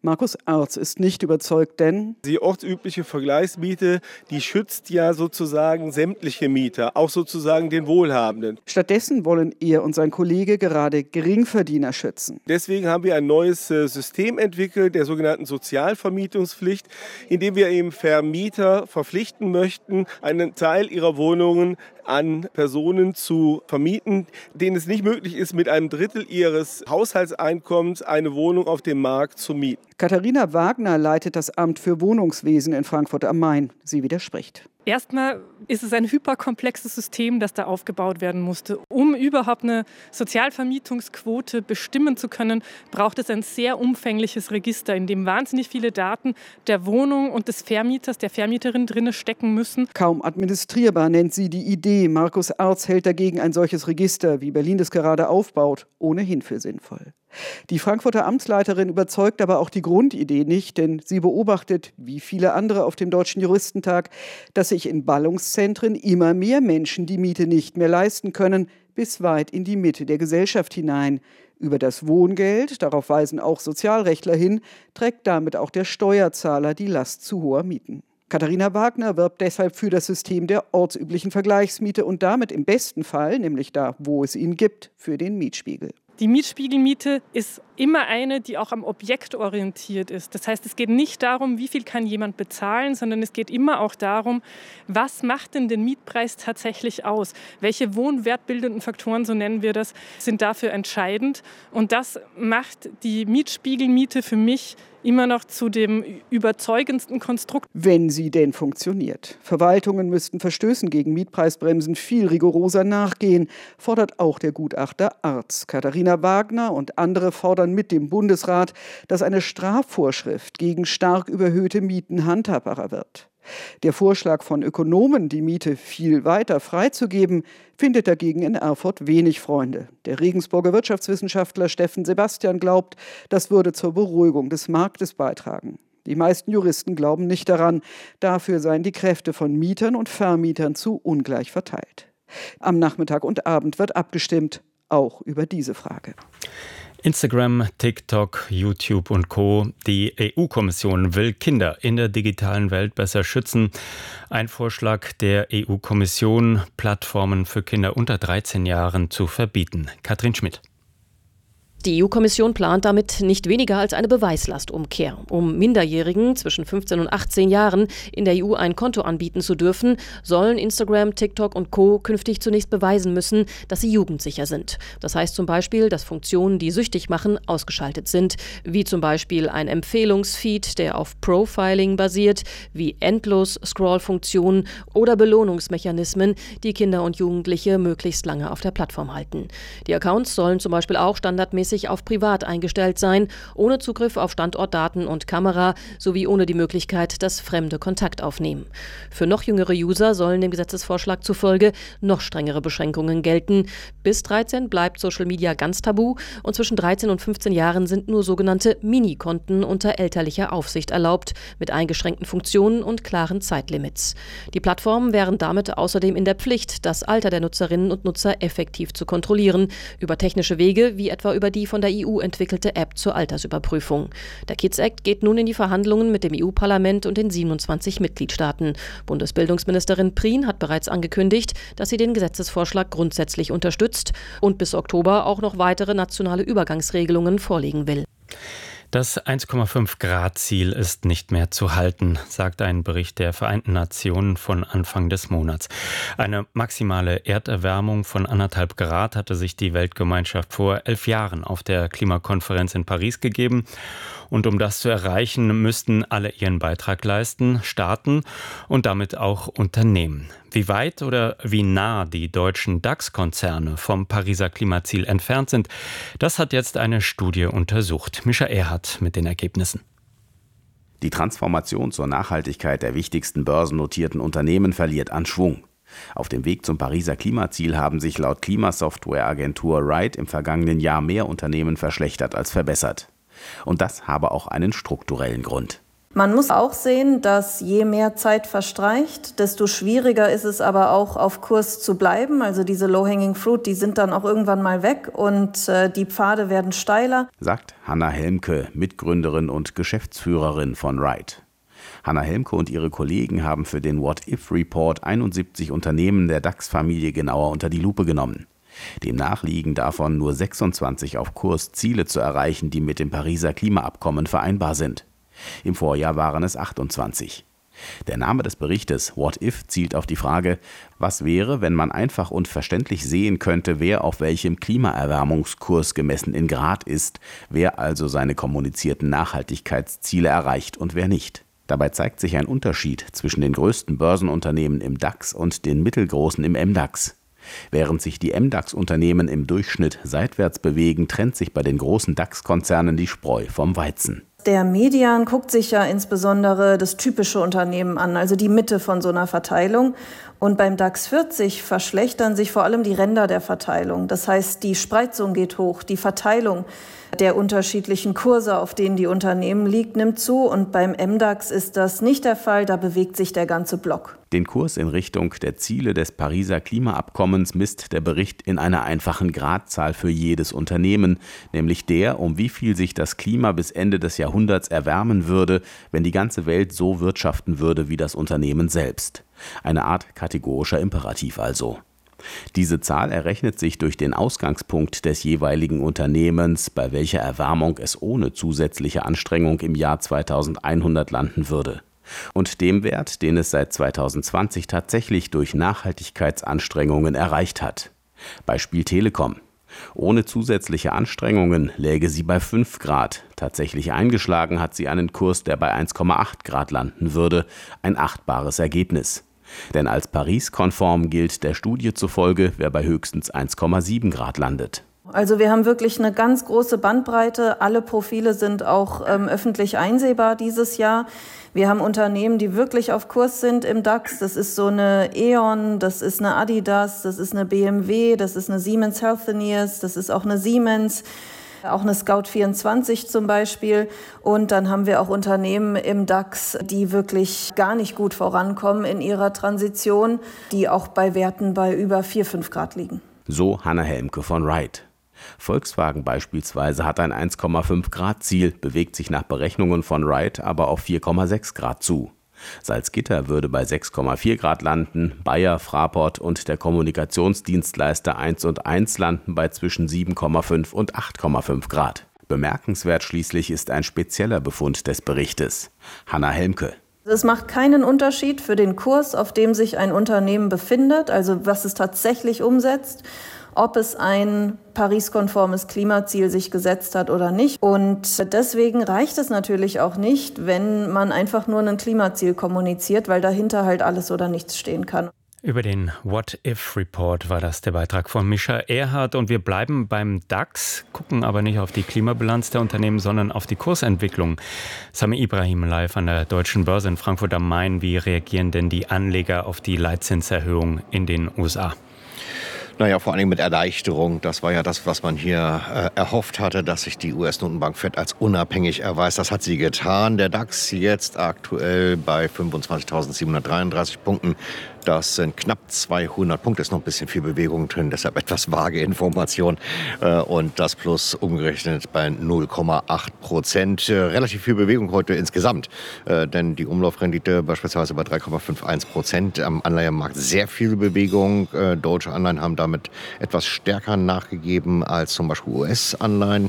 Markus Arz ist nicht überzeugt, denn die ortsübliche Vergleichsmiete, die schützt ja sozusagen sämtliche Mieter, auch sozusagen den Wohlhabenden. Stattdessen wollen er und sein Kollege gerade Geringverdiener schützen. Deswegen haben wir ein neues System entwickelt, der sogenannten Sozialvermietungspflicht, in dem wir eben Vermieter verpflichten möchten, einen Teil ihrer Wohnungen an Personen zu vermieten, denen es nicht möglich ist, mit einem Drittel ihres Haushaltseinkommens eine Wohnung auf dem Markt zu mieten. Katharina Wagner leitet das Amt für Wohnungswesen in Frankfurt am Main. Sie widerspricht. Erstmal ist es ein hyperkomplexes System, das da aufgebaut werden musste. Um überhaupt eine Sozialvermietungsquote bestimmen zu können, braucht es ein sehr umfängliches Register, in dem wahnsinnig viele Daten der Wohnung und des Vermieters, der Vermieterin drin stecken müssen. Kaum administrierbar nennt sie die Idee. Markus Arz hält dagegen ein solches Register, wie Berlin das gerade aufbaut, ohnehin für sinnvoll. Die Frankfurter Amtsleiterin überzeugt aber auch die Grundidee nicht, denn sie beobachtet, wie viele andere auf dem Deutschen Juristentag, dass sich in Ballungszentren immer mehr Menschen die Miete nicht mehr leisten können, bis weit in die Mitte der Gesellschaft hinein. Über das Wohngeld, darauf weisen auch Sozialrechtler hin, trägt damit auch der Steuerzahler die Last zu hoher Mieten. Katharina Wagner wirbt deshalb für das System der ortsüblichen Vergleichsmiete und damit im besten Fall, nämlich da, wo es ihn gibt, für den Mietspiegel. Die Mietspiegelmiete ist immer eine, die auch am Objekt orientiert ist. Das heißt, es geht nicht darum, wie viel kann jemand bezahlen, sondern es geht immer auch darum, was macht denn den Mietpreis tatsächlich aus? Welche wohnwertbildenden Faktoren, so nennen wir das, sind dafür entscheidend? Und das macht die Mietspiegelmiete für mich immer noch zu dem überzeugendsten Konstrukt. Wenn sie denn funktioniert. Verwaltungen müssten Verstößen gegen Mietpreisbremsen viel rigoroser nachgehen, fordert auch der Gutachter Arz. Katharina Wagner und andere fordern mit dem Bundesrat, dass eine Strafvorschrift gegen stark überhöhte Mieten handhabbarer wird. Der Vorschlag von Ökonomen, die Miete viel weiter freizugeben, findet dagegen in Erfurt wenig Freunde. Der Regensburger Wirtschaftswissenschaftler Steffen Sebastian glaubt, das würde zur Beruhigung des Marktes beitragen. Die meisten Juristen glauben nicht daran. Dafür seien die Kräfte von Mietern und Vermietern zu ungleich verteilt. Am Nachmittag und Abend wird abgestimmt, auch über diese Frage. Instagram, TikTok, YouTube und Co. Die E U-Kommission will Kinder in der digitalen Welt besser schützen. Ein Vorschlag der E U-Kommission, Plattformen für Kinder unter dreizehn Jahren zu verbieten. Katrin Schmidt. Die E U-Kommission plant damit nicht weniger als eine Beweislastumkehr. Um Minderjährigen zwischen fünfzehn und achtzehn Jahren in der E U ein Konto anbieten zu dürfen, sollen Instagram, TikTok und Co. künftig zunächst beweisen müssen, dass sie jugendsicher sind. Das heißt zum Beispiel, dass Funktionen, die süchtig machen, ausgeschaltet sind, wie zum Beispiel ein Empfehlungsfeed, der auf Profiling basiert, wie Endlos-Scroll-Funktionen oder Belohnungsmechanismen, die Kinder und Jugendliche möglichst lange auf der Plattform halten. Die Accounts sollen zum Beispiel auch standardmäßig auf privat eingestellt sein, ohne Zugriff auf Standortdaten und Kamera, sowie ohne die Möglichkeit, dass Fremde Kontakt aufnehmen. Für noch jüngere User sollen dem Gesetzesvorschlag zufolge noch strengere Beschränkungen gelten. Bis dreizehn bleibt Social Media ganz tabu und zwischen dreizehn und fünfzehn Jahren sind nur sogenannte Minikonten unter elterlicher Aufsicht erlaubt, mit eingeschränkten Funktionen und klaren Zeitlimits. Die Plattformen wären damit außerdem in der Pflicht, das Alter der Nutzerinnen und Nutzer effektiv zu kontrollieren, über technische Wege, wie etwa über die von der E U entwickelte App zur Altersüberprüfung. Der Kids Act geht nun in die Verhandlungen mit dem E U-Parlament und den siebenundzwanzig Mitgliedstaaten. Bundesbildungsministerin Prien hat bereits angekündigt, dass sie den Gesetzesvorschlag grundsätzlich unterstützt und bis Oktober auch noch weitere nationale Übergangsregelungen vorlegen will. Das eins Komma fünf Grad Ziel ist nicht mehr zu halten, sagt ein Bericht der Vereinten Nationen von Anfang des Monats. Eine maximale Erderwärmung von anderthalb Grad hatte sich die Weltgemeinschaft vor elf Jahren auf der Klimakonferenz in Paris gegeben. Und um das zu erreichen, müssten alle ihren Beitrag leisten, Staaten und damit auch Unternehmen. Wie weit oder wie nah die deutschen DAX-Konzerne vom Pariser Klimaziel entfernt sind, das hat jetzt eine Studie untersucht. Mischa Erhardt mit den Ergebnissen. Die Transformation zur Nachhaltigkeit der wichtigsten börsennotierten Unternehmen verliert an Schwung. Auf dem Weg zum Pariser Klimaziel haben sich laut Klimasoftwareagentur Ride im vergangenen Jahr mehr Unternehmen verschlechtert als verbessert. Und das habe auch einen strukturellen Grund. Man muss auch sehen, dass je mehr Zeit verstreicht, desto schwieriger ist es aber auch auf Kurs zu bleiben. Also diese Low-Hanging Fruit, die sind dann auch irgendwann mal weg und äh, die Pfade werden steiler. Sagt Hanna Helmke, Mitgründerin und Geschäftsführerin von Ride. Hanna Helmke und ihre Kollegen haben für den What-If-Report einundsiebzig Unternehmen der DAX-Familie genauer unter die Lupe genommen. Demnach liegen davon nur sechsundzwanzig auf Kurs, Ziele zu erreichen, die mit dem Pariser Klimaabkommen vereinbar sind. Im Vorjahr waren es achtundzwanzig. Der Name des Berichtes What If zielt auf die Frage, was wäre, wenn man einfach und verständlich sehen könnte, wer auf welchem Klimaerwärmungskurs gemessen in Grad ist, wer also seine kommunizierten Nachhaltigkeitsziele erreicht und wer nicht. Dabei zeigt sich ein Unterschied zwischen den größten Börsenunternehmen im DAX und den mittelgroßen im M DAX. Während sich die M DAX-Unternehmen im Durchschnitt seitwärts bewegen, trennt sich bei den großen DAX-Konzernen die Spreu vom Weizen. Der Median guckt sich ja insbesondere das typische Unternehmen an, also die Mitte von so einer Verteilung. Und beim DAX vierzig verschlechtern sich vor allem die Ränder der Verteilung. Das heißt, die Spreizung geht hoch, die Verteilung der unterschiedlichen Kurse, auf denen die Unternehmen liegt, nimmt zu. Und beim M DAX ist das nicht der Fall, da bewegt sich der ganze Block. Den Kurs in Richtung der Ziele des Pariser Klimaabkommens misst der Bericht in einer einfachen Gradzahl für jedes Unternehmen, nämlich der, um wie viel sich das Klima bis Ende des Jahrhunderts erwärmen würde, wenn die ganze Welt so wirtschaften würde wie das Unternehmen selbst. Eine Art kategorischer Imperativ also. Diese Zahl errechnet sich durch den Ausgangspunkt des jeweiligen Unternehmens, bei welcher Erwärmung es ohne zusätzliche Anstrengung im Jahr zweitausendeinhundert landen würde. Und dem Wert, den es seit zweitausendzwanzig tatsächlich durch Nachhaltigkeitsanstrengungen erreicht hat. Beispiel Telekom. Ohne zusätzliche Anstrengungen läge sie bei fünf Grad. Tatsächlich eingeschlagen hat sie einen Kurs, der bei eins Komma acht Grad landen würde. Ein achtbares Ergebnis. Denn als Paris-konform gilt der Studie zufolge, wer bei höchstens eins Komma sieben Grad landet. Also wir haben wirklich eine ganz große Bandbreite. Alle Profile sind auch ähm, öffentlich einsehbar dieses Jahr. Wir haben Unternehmen, die wirklich auf Kurs sind im DAX. Das ist so eine E.ON, das ist eine Adidas, das ist eine B M W, das ist eine Siemens Healthineers, das ist auch eine Siemens. Auch eine Scout vierundzwanzig zum Beispiel. Und dann haben wir auch Unternehmen im DAX, die wirklich gar nicht gut vorankommen in ihrer Transition, die auch bei Werten bei über vier, fünf Grad liegen. So Hanna Helmke von Ride. Volkswagen beispielsweise hat ein eins Komma fünf Grad Ziel, bewegt sich nach Berechnungen von Ride aber auf vier Komma sechs Grad zu. Salzgitter würde bei sechs Komma vier Grad landen, Bayer, Fraport und der Kommunikationsdienstleister eins und eins landen bei zwischen sieben Komma fünf und acht Komma fünf Grad. Bemerkenswert schließlich ist ein spezieller Befund des Berichtes. Hanna Helmke. Es macht keinen Unterschied für den Kurs, auf dem sich ein Unternehmen befindet, also was es tatsächlich umsetzt, ob es ein Paris-konformes Klimaziel sich gesetzt hat oder nicht. Und deswegen reicht es natürlich auch nicht, wenn man einfach nur ein Klimaziel kommuniziert, weil dahinter halt alles oder nichts stehen kann. Über den What-If-Report war das der Beitrag von Mischa Erhardt. Und wir bleiben beim DAX, gucken aber nicht auf die Klimabilanz der Unternehmen, sondern auf die Kursentwicklung. Sami Ibrahim live an der Deutschen Börse in Frankfurt am Main. Wie reagieren denn die Anleger auf die Leitzinserhöhung in den U S A? Naja, vor allem mit Erleichterung. Das war ja das, was man hier äh, erhofft hatte, dass sich die U S-Notenbank Fed als unabhängig erweist. Das hat sie getan. Der DAX jetzt aktuell bei fünfundzwanzigtausendsiebenhundertdreiunddreißig Punkten. Das sind knapp zweihundert Punkte. Ist noch ein bisschen viel Bewegung drin, deshalb etwas vage Information. Und das Plus umgerechnet bei null Komma acht Prozent. Relativ viel Bewegung heute insgesamt. Denn die Umlaufrendite beispielsweise bei drei Komma einundfünfzig Prozent. Am Anleihenmarkt sehr viel Bewegung. Deutsche Anleihen haben damit etwas stärker nachgegeben als zum Beispiel U S-Anleihen.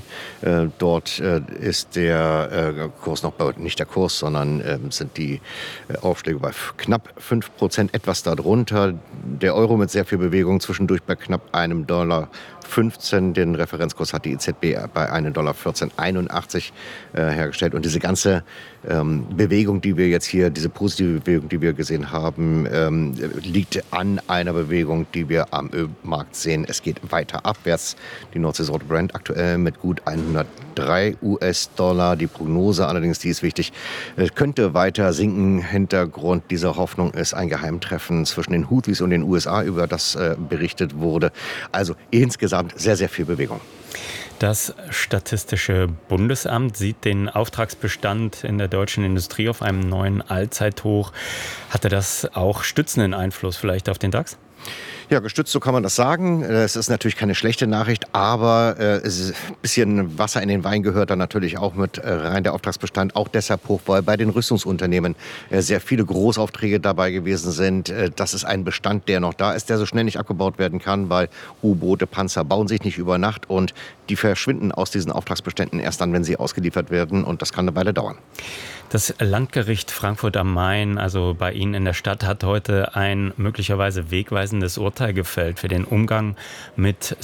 Dort ist der Kurs noch bei, nicht der Kurs, sondern sind die Aufschläge bei knapp fünf Prozent, etwas darunter. Der Euro mit sehr viel Bewegung, zwischendurch bei knapp einem Dollar fünfzehn. Den Referenzkurs hat die E Z B bei einem Dollar vierzehn Komma einundachtzig äh, hergestellt. Und diese ganze ähm, Bewegung, die wir jetzt hier, diese positive Bewegung, die wir gesehen haben, ähm, liegt an einer Bewegung, die wir am Ölmarkt sehen. Es geht weiter abwärts. Die Nordseesorte Brent aktuell mit gut hundertdrei U S-Dollar. Die Prognose allerdings, die ist wichtig, könnte weiter sinken. Hintergrund dieser Hoffnung ist ein Geheimtreffen Treffen zwischen den Houthis und den U S A, über das äh, berichtet wurde. Also insgesamt sehr, sehr viel Bewegung. Das Statistische Bundesamt sieht den Auftragsbestand in der deutschen Industrie auf einem neuen Allzeithoch. Hatte das auch stützenden Einfluss vielleicht auf den DAX? Ja, gestützt, so kann man das sagen. Es ist natürlich keine schlechte Nachricht, aber äh, es ist ein bisschen Wasser in den Wein gehört da natürlich auch mit äh, rein. Der Auftragsbestand auch deshalb hoch, weil bei den Rüstungsunternehmen äh, sehr viele Großaufträge dabei gewesen sind. Äh, das ist ein Bestand, der noch da ist, der so schnell nicht abgebaut werden kann, weil U-Boote, Panzer bauen sich nicht über Nacht und die verschwinden aus diesen Auftragsbeständen erst dann, wenn sie ausgeliefert werden, und das kann eine Weile dauern. Das Landgericht Frankfurt am Main, also bei Ihnen in der Stadt, hat heute ein möglicherweise wegweisendes Urteil gefällt für den Umgang mit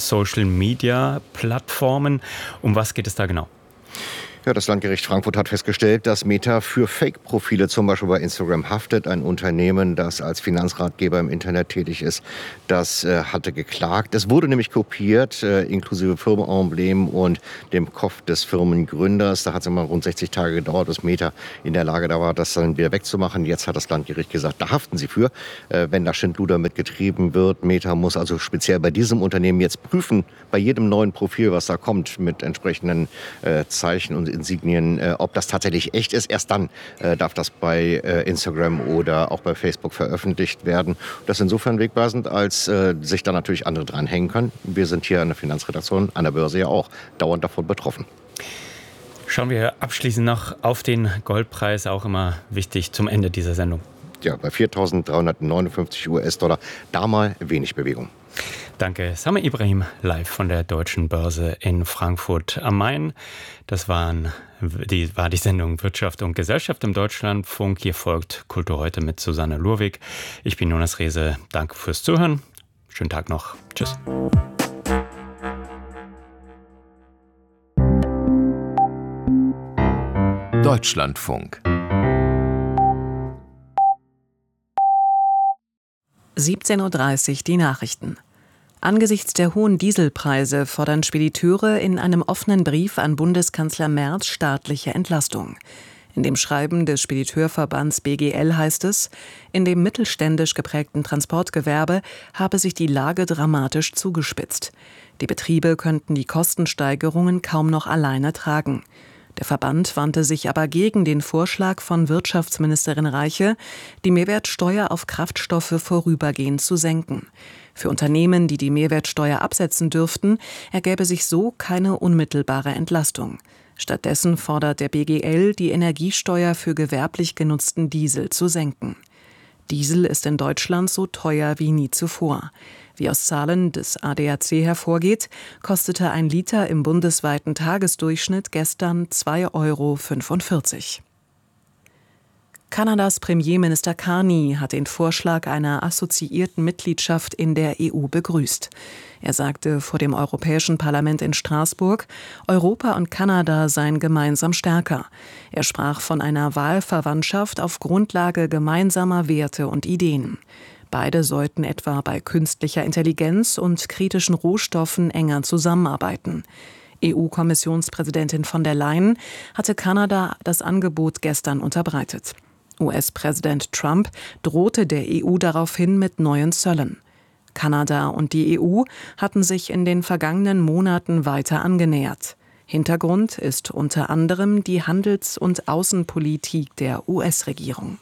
Social-Media-Plattformen. Um was geht es da genau? Ja, das Landgericht Frankfurt hat festgestellt, dass Meta für Fake-Profile zum Beispiel bei Instagram haftet. Ein Unternehmen, das als Finanzratgeber im Internet tätig ist, das äh, hatte geklagt. Es wurde nämlich kopiert, äh, inklusive Firmenemblem und dem Kopf des Firmengründers. Da hat es immer rund sechzig Tage gedauert, bis Meta in der Lage da war, das dann wieder wegzumachen. Jetzt hat das Landgericht gesagt, da haften sie für, äh, wenn da Schindluder mitgetrieben wird. Meta muss also speziell bei diesem Unternehmen jetzt prüfen, bei jedem neuen Profil, was da kommt, mit entsprechenden äh, Zeichen und Insignien, äh, ob das tatsächlich echt ist. Erst dann äh, darf das bei äh, Instagram oder auch bei Facebook veröffentlicht werden. Das ist insofern wegweisend, als äh, sich da natürlich andere dranhängen können. Wir sind hier an der Finanzredaktion, an der Börse ja auch dauernd davon betroffen. Schauen wir abschließend noch auf den Goldpreis, auch immer wichtig zum Ende dieser Sendung. Ja, bei viertausenddreihundertneunundfünfzig U S-Dollar, da mal wenig Bewegung. Danke, Sami Ibrahim, live von der Deutschen Börse in Frankfurt am Main. Das waren die, war die Sendung Wirtschaft und Gesellschaft im Deutschlandfunk. Hier folgt Kultur heute mit Susanne Lurwig. Ich bin Jonas Rehse. Danke fürs Zuhören. Schönen Tag noch. Tschüss. Deutschlandfunk. siebzehn Uhr dreißig die Nachrichten. Angesichts der hohen Dieselpreise fordern Spediteure in einem offenen Brief an Bundeskanzler Merz staatliche Entlastung. In dem Schreiben des Spediteurverbands B G L heißt es, in dem mittelständisch geprägten Transportgewerbe habe sich die Lage dramatisch zugespitzt. Die Betriebe könnten die Kostensteigerungen kaum noch alleine tragen. Der Verband wandte sich aber gegen den Vorschlag von Wirtschaftsministerin Reiche, die Mehrwertsteuer auf Kraftstoffe vorübergehend zu senken. Für Unternehmen, die die Mehrwertsteuer absetzen dürften, ergäbe sich so keine unmittelbare Entlastung. Stattdessen fordert der B G L, die Energiesteuer für gewerblich genutzten Diesel zu senken. Diesel ist in Deutschland so teuer wie nie zuvor. Wie aus Zahlen des A D A C hervorgeht, kostete ein Liter im bundesweiten Tagesdurchschnitt gestern zwei Euro fünfundvierzig. Kanadas Premierminister Carney hat den Vorschlag einer assoziierten Mitgliedschaft in der E U begrüßt. Er sagte vor dem Europäischen Parlament in Straßburg, Europa und Kanada seien gemeinsam stärker. Er sprach von einer Wahlverwandtschaft auf Grundlage gemeinsamer Werte und Ideen. Beide sollten etwa bei künstlicher Intelligenz und kritischen Rohstoffen enger zusammenarbeiten. E U-Kommissionspräsidentin von der Leyen hatte Kanada das Angebot gestern unterbreitet. U S-Präsident Trump drohte der E U daraufhin mit neuen Zöllen. Kanada und die E U hatten sich in den vergangenen Monaten weiter angenähert. Hintergrund ist unter anderem die Handels- und Außenpolitik der U S-Regierung.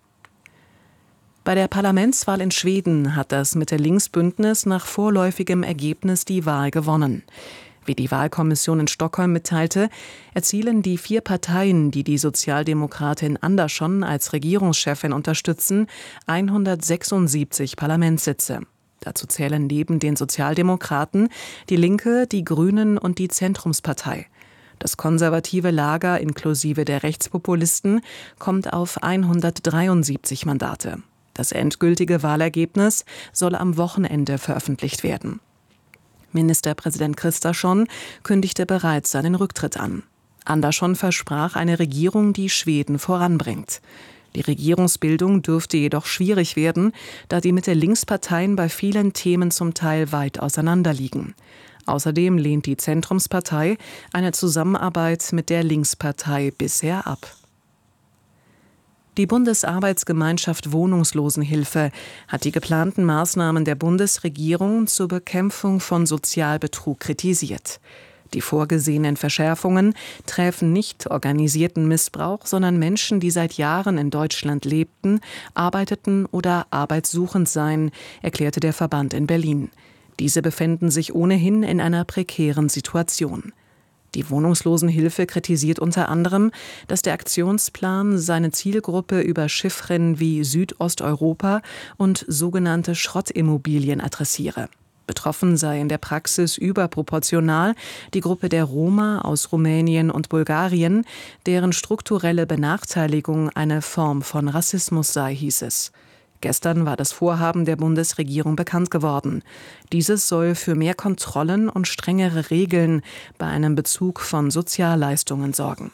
Bei der Parlamentswahl in Schweden hat das Mitte-Links-Bündnis nach vorläufigem Ergebnis die Wahl gewonnen. Wie die Wahlkommission in Stockholm mitteilte, erzielen die vier Parteien, die die Sozialdemokratin Andersson als Regierungschefin unterstützen, hundertsechsundsiebzig Parlamentssitze. Dazu zählen neben den Sozialdemokraten die Linke, die Grünen und die Zentrumspartei. Das konservative Lager inklusive der Rechtspopulisten kommt auf hundertdreiundsiebzig Mandate. Das endgültige Wahlergebnis soll am Wochenende veröffentlicht werden. Ministerpräsident Kristersson kündigte bereits seinen Rücktritt an. Andersson versprach eine Regierung, die Schweden voranbringt. Die Regierungsbildung dürfte jedoch schwierig werden, da die Mitte-Links-Parteien bei vielen Themen zum Teil weit auseinanderliegen. Außerdem lehnt die Zentrumspartei eine Zusammenarbeit mit der Linkspartei bisher ab. Die Bundesarbeitsgemeinschaft Wohnungslosenhilfe hat die geplanten Maßnahmen der Bundesregierung zur Bekämpfung von Sozialbetrug kritisiert. Die vorgesehenen Verschärfungen treffen nicht organisierten Missbrauch, sondern Menschen, die seit Jahren in Deutschland lebten, arbeiteten oder arbeitssuchend seien, erklärte der Verband in Berlin. Diese befinden sich ohnehin in einer prekären Situation. Die Wohnungslosenhilfe kritisiert unter anderem, dass der Aktionsplan seine Zielgruppe über Chiffren wie Südosteuropa und sogenannte Schrottimmobilien adressiere. Betroffen sei in der Praxis überproportional die Gruppe der Roma aus Rumänien und Bulgarien, deren strukturelle Benachteiligung eine Form von Rassismus sei, hieß es. Gestern war das Vorhaben der Bundesregierung bekannt geworden. Dieses soll für mehr Kontrollen und strengere Regeln bei einem Bezug von Sozialleistungen sorgen.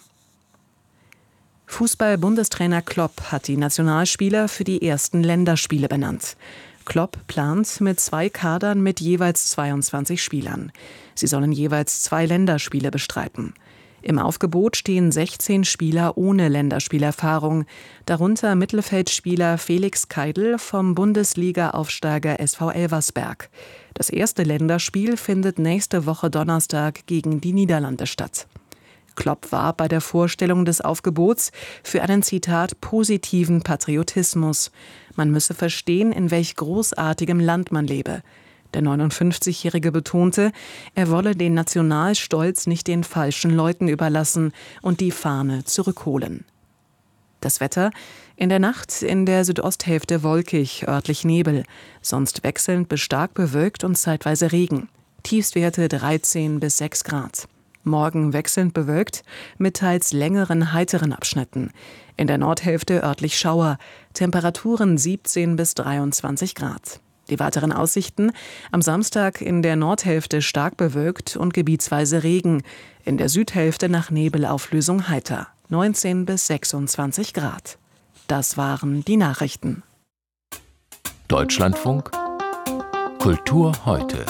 Fußball-Bundestrainer Klopp hat die Nationalspieler für die ersten Länderspiele benannt. Klopp plant mit zwei Kadern mit jeweils zweiundzwanzig Spielern. Sie sollen jeweils zwei Länderspiele bestreiten. Im Aufgebot stehen sechzehn Spieler ohne Länderspielerfahrung, darunter Mittelfeldspieler Felix Keidl vom Bundesliga-Aufsteiger S V Elversberg. Das erste Länderspiel findet nächste Woche Donnerstag gegen die Niederlande statt. Klopp war bei der Vorstellung des Aufgebots für einen, Zitat, positiven Patriotismus. Man müsse verstehen, in welch großartigem Land man lebe. Der neunundfünfzigjährige betonte, er wolle den Nationalstolz nicht den falschen Leuten überlassen und die Fahne zurückholen. Das Wetter: in der Nacht in der Südosthälfte wolkig, örtlich Nebel, sonst wechselnd bis stark bewölkt und zeitweise Regen. Tiefstwerte dreizehn bis sechs Grad. Morgen wechselnd bewölkt, mit teils längeren, heiteren Abschnitten. In der Nordhälfte örtlich Schauer, Temperaturen siebzehn bis dreiundzwanzig Grad. Die weiteren Aussichten: am Samstag in der Nordhälfte stark bewölkt und gebietsweise Regen, in der Südhälfte nach Nebelauflösung heiter, neunzehn bis sechsundzwanzig Grad. Das waren die Nachrichten. Deutschlandfunk Kultur heute.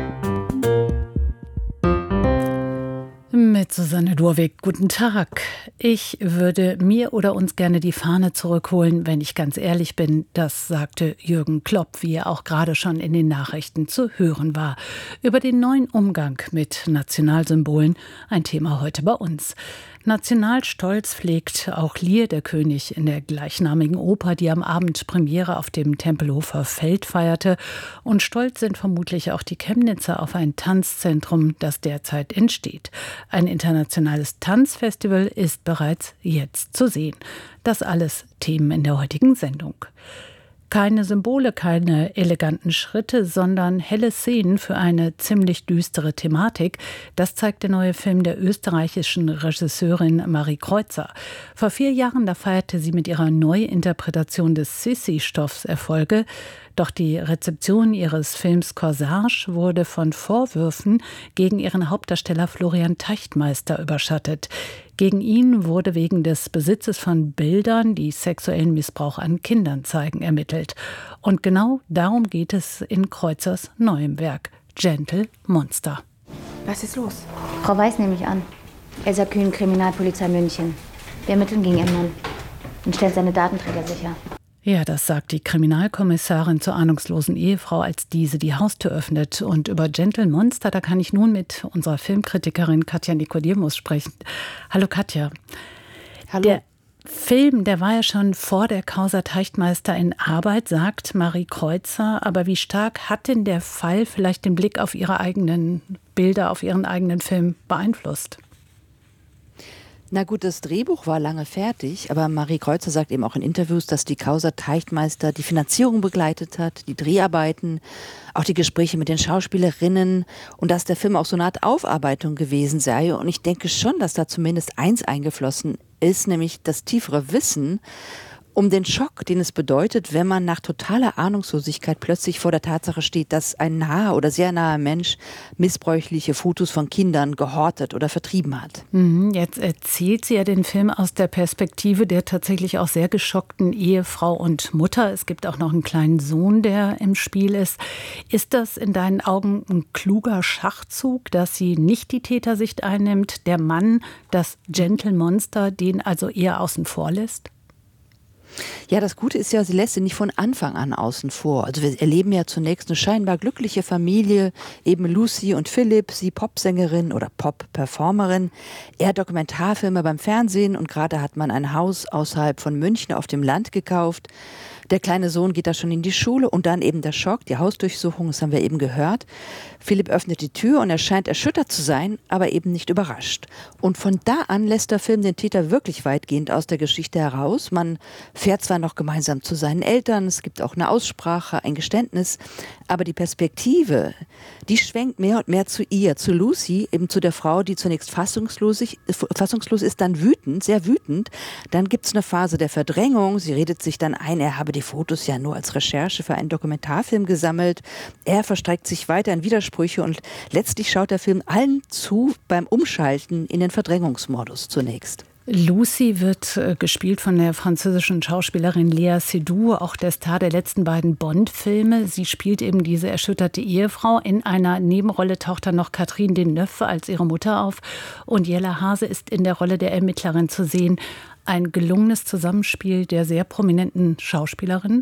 Mit Susanne Durwig, guten Tag. Ich würde mir oder uns gerne die Fahne zurückholen, wenn ich ganz ehrlich bin. Das sagte Jürgen Klopp, wie er auch gerade schon in den Nachrichten zu hören war. Über den neuen Umgang mit Nationalsymbolen, ein Thema heute bei uns. Nationalstolz pflegt auch Lear, der König, in der gleichnamigen Oper, die am Abend Premiere auf dem Tempelhofer Feld feierte. Und stolz sind vermutlich auch die Chemnitzer auf ein Tanzzentrum, das derzeit entsteht. Ein internationales Tanzfestival ist bereits jetzt zu sehen. Das alles Themen in der heutigen Sendung. Keine Symbole, keine eleganten Schritte, sondern helle Szenen für eine ziemlich düstere Thematik. Das zeigt der neue Film der österreichischen Regisseurin Marie Kreuzer. Vor vier Jahren, da feierte sie mit ihrer Neuinterpretation des Sissi-Stoffs Erfolge. Doch die Rezeption ihres Films Corsage wurde von Vorwürfen gegen ihren Hauptdarsteller Florian Teichtmeister überschattet. Gegen ihn wurde wegen des Besitzes von Bildern, die sexuellen Missbrauch an Kindern zeigen, ermittelt. Und genau darum geht es in Kreuzers neuem Werk, Gentle Monster. Was ist los? Frau Weiß nehme ich an. Elsa Kühn, Kriminalpolizei München. Wir ermitteln gegen ihren Mann und stellen seine Datenträger sicher. Ja, das sagt die Kriminalkommissarin zur ahnungslosen Ehefrau, als diese die Haustür öffnet. Und über Gentle Monster, da kann ich nun mit unserer Filmkritikerin Katja Nicodemus sprechen. Hallo Katja. Hallo. Der Film, der war ja schon vor der Causa Teichtmeister in Arbeit, sagt Marie Kreuzer. Aber wie stark hat denn der Fall vielleicht den Blick auf ihre eigenen Bilder, auf ihren eigenen Film beeinflusst? Na gut, das Drehbuch war lange fertig, aber Marie Kreuzer sagt eben auch in Interviews, dass die Causa Teichtmeister die Finanzierung begleitet hat, die Dreharbeiten, auch die Gespräche mit den Schauspielerinnen und dass der Film auch so eine Art Aufarbeitung gewesen sei. Und ich denke schon, dass da zumindest eins eingeflossen ist, nämlich das tiefere Wissen um den Schock, den es bedeutet, wenn man nach totaler Ahnungslosigkeit plötzlich vor der Tatsache steht, dass ein naher oder sehr naher Mensch missbräuchliche Fotos von Kindern gehortet oder vertrieben hat. Jetzt erzählt sie ja den Film aus der Perspektive der tatsächlich auch sehr geschockten Ehefrau und Mutter. Es gibt auch noch einen kleinen Sohn, der im Spiel ist. Ist das in deinen Augen ein kluger Schachzug, dass sie nicht die Tätersicht einnimmt, der Mann, das Gentle Monster, den also eher außen vor lässt? Ja, das Gute ist ja, sie lässt sie nicht von Anfang an außen vor. Also wir erleben ja zunächst eine scheinbar glückliche Familie, eben Lucy und Philipp, sie Popsängerin oder Pop-Performerin, er Dokumentarfilme beim Fernsehen und gerade hat man ein Haus außerhalb von München auf dem Land gekauft. Der kleine Sohn geht da schon in die Schule und dann eben der Schock, die Hausdurchsuchung, das haben wir eben gehört. Philipp öffnet die Tür und er scheint erschüttert zu sein, aber eben nicht überrascht. Und von da an lässt der Film den Täter wirklich weitgehend aus der Geschichte heraus. Man fährt zwar noch gemeinsam zu seinen Eltern, es gibt auch eine Aussprache, ein Geständnis, aber die Perspektive, die schwenkt mehr und mehr zu ihr, zu Lucy, eben zu der Frau, die zunächst fassungslos, fassungslos ist, dann wütend, sehr wütend. Dann gibt es eine Phase der Verdrängung, sie redet sich dann ein, er habe die Fotos ja nur als Recherche für einen Dokumentarfilm gesammelt. Er verstreckt sich weiter in Widersprüche und letztlich schaut der Film allen zu beim Umschalten in den Verdrängungsmodus zunächst. Lucy wird äh, gespielt von der französischen Schauspielerin Léa Seydoux, auch der Star der letzten beiden Bond-Filme. Sie spielt eben diese erschütterte Ehefrau. In einer Nebenrolle taucht dann noch Catherine Deneuve als ihre Mutter auf. Und Jella Hase ist in der Rolle der Ermittlerin zu sehen. Ein gelungenes Zusammenspiel der sehr prominenten Schauspielerinnen.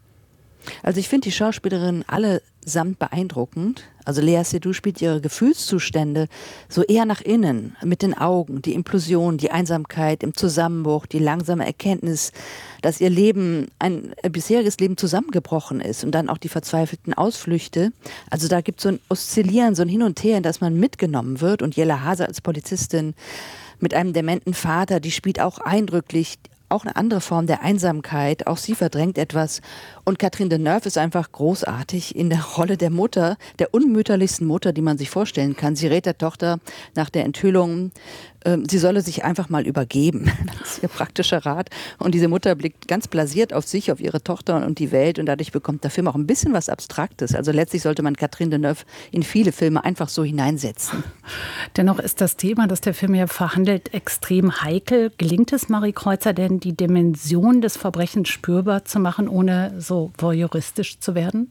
Also ich finde die Schauspielerinnen allesamt beeindruckend. Also Léa Seydoux spielt ihre Gefühlszustände so eher nach innen, mit den Augen, die Implosion, die Einsamkeit im Zusammenbruch, die langsame Erkenntnis, dass ihr Leben, ein bisheriges Leben zusammengebrochen ist und dann auch die verzweifelten Ausflüchte. Also da gibt es so ein Oszillieren, so ein Hin und Her, in das man mitgenommen wird. Und Jella Hase als Polizistin mit einem dementen Vater, die spielt auch eindrücklich auch eine andere Form der Einsamkeit. Auch sie verdrängt etwas. Und Catherine Deneuve ist einfach großartig in der Rolle der Mutter, der unmütterlichsten Mutter, die man sich vorstellen kann. Sie rät der Tochter nach der Enthüllung, äh, sie solle sich einfach mal übergeben. Das ist ihr praktischer Rat. Und diese Mutter blickt ganz blasiert auf sich, auf ihre Tochter und die Welt. Und dadurch bekommt der Film auch ein bisschen was Abstraktes. Also letztlich sollte man Catherine Deneuve in viele Filme einfach so hineinsetzen. Dennoch ist das Thema, das der Film ja verhandelt, extrem heikel. Gelingt es Marie Kreuzer denn, die Dimension des Verbrechens spürbar zu machen, ohne so voyeuristisch zu werden?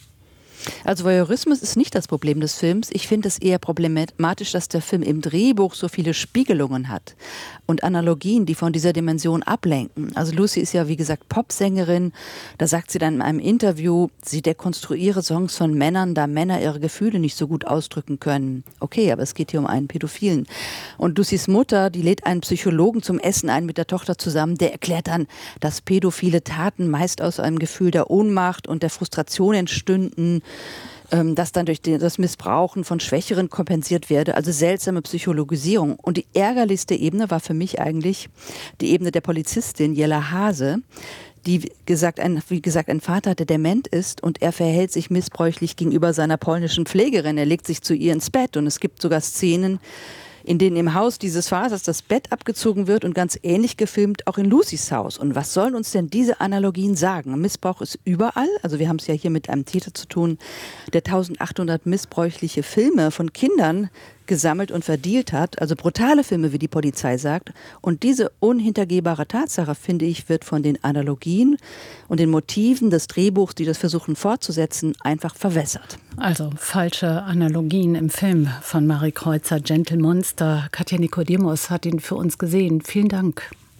Also Voyeurismus ist nicht das Problem des Films. Ich finde es eher problematisch, dass der Film im Drehbuch so viele Spiegelungen hat und Analogien, die von dieser Dimension ablenken. Also Lucy ist ja, wie gesagt, Popsängerin. Da sagt sie dann in einem Interview, sie dekonstruiere Songs von Männern, da Männer ihre Gefühle nicht so gut ausdrücken können. Okay, aber es geht hier um einen Pädophilen. Und Lucys Mutter, die lädt einen Psychologen zum Essen ein mit der Tochter zusammen, der erklärt dann, dass pädophile Taten meist aus einem Gefühl der Ohnmacht und der Frustration entstünden, dass dann durch das Missbrauchen von Schwächeren kompensiert werde. Also seltsame Psychologisierung. Und die ärgerlichste Ebene war für mich eigentlich die Ebene der Polizistin Jella Hase, die gesagt, ein, wie gesagt, ein Vater hatte, der dement ist und er verhält sich missbräuchlich gegenüber seiner polnischen Pflegerin. Er legt sich zu ihr ins Bett und es gibt sogar Szenen, in denen im Haus dieses Vaters das Bett abgezogen wird und ganz ähnlich gefilmt auch in Lucys Haus. Und was sollen uns denn diese Analogien sagen? Missbrauch ist überall. Also wir haben es ja hier mit einem Täter zu tun, der eintausendachthundert missbräuchliche Filme von Kindern gesammelt und verdealt hat, also brutale Filme, wie die Polizei sagt. Und diese unhintergehbare Tatsache, finde ich, wird von den Analogien und den Motiven des Drehbuchs, die das versuchen fortzusetzen, einfach verwässert. Also falsche Analogien im Film von Marie Kreuzer, Gentle Monster. Katja Nicodemus hat ihn für uns gesehen. Vielen Dank.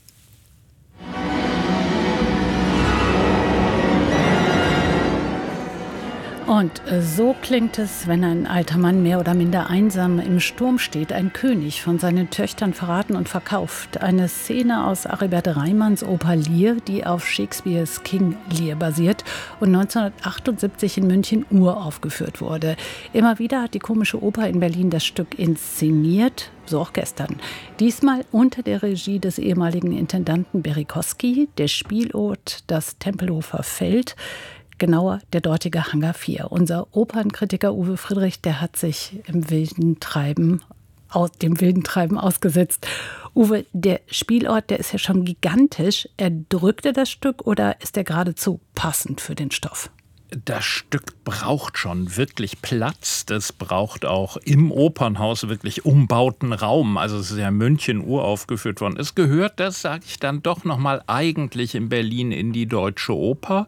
Und so klingt es, wenn ein alter Mann mehr oder minder einsam im Sturm steht, ein König von seinen Töchtern verraten und verkauft. Eine Szene aus Aribert Reimanns Oper Lear, die auf Shakespeares King Lear basiert und neunzehnhundertachtundsiebzig in München uraufgeführt wurde. Immer wieder hat die Komische Oper in Berlin das Stück inszeniert, so auch gestern. Diesmal unter der Regie des ehemaligen Intendanten Berikowski, der Spielort das Tempelhofer Feld. Genauer der dortige Hangar vier. Unser Opernkritiker Uwe Friedrich, der hat sich im wilden Treiben, aus, dem wilden Treiben ausgesetzt. Uwe, der Spielort, der ist ja schon gigantisch. Erdrückt er das Stück oder ist er geradezu passend für den Stoff? das Stück braucht schon wirklich Platz. Das braucht auch im Opernhaus wirklich umbauten Raum. Also es ist ja in München uraufgeführt worden. Es gehört, das sage ich dann doch nochmal, eigentlich in Berlin in die Deutsche Oper.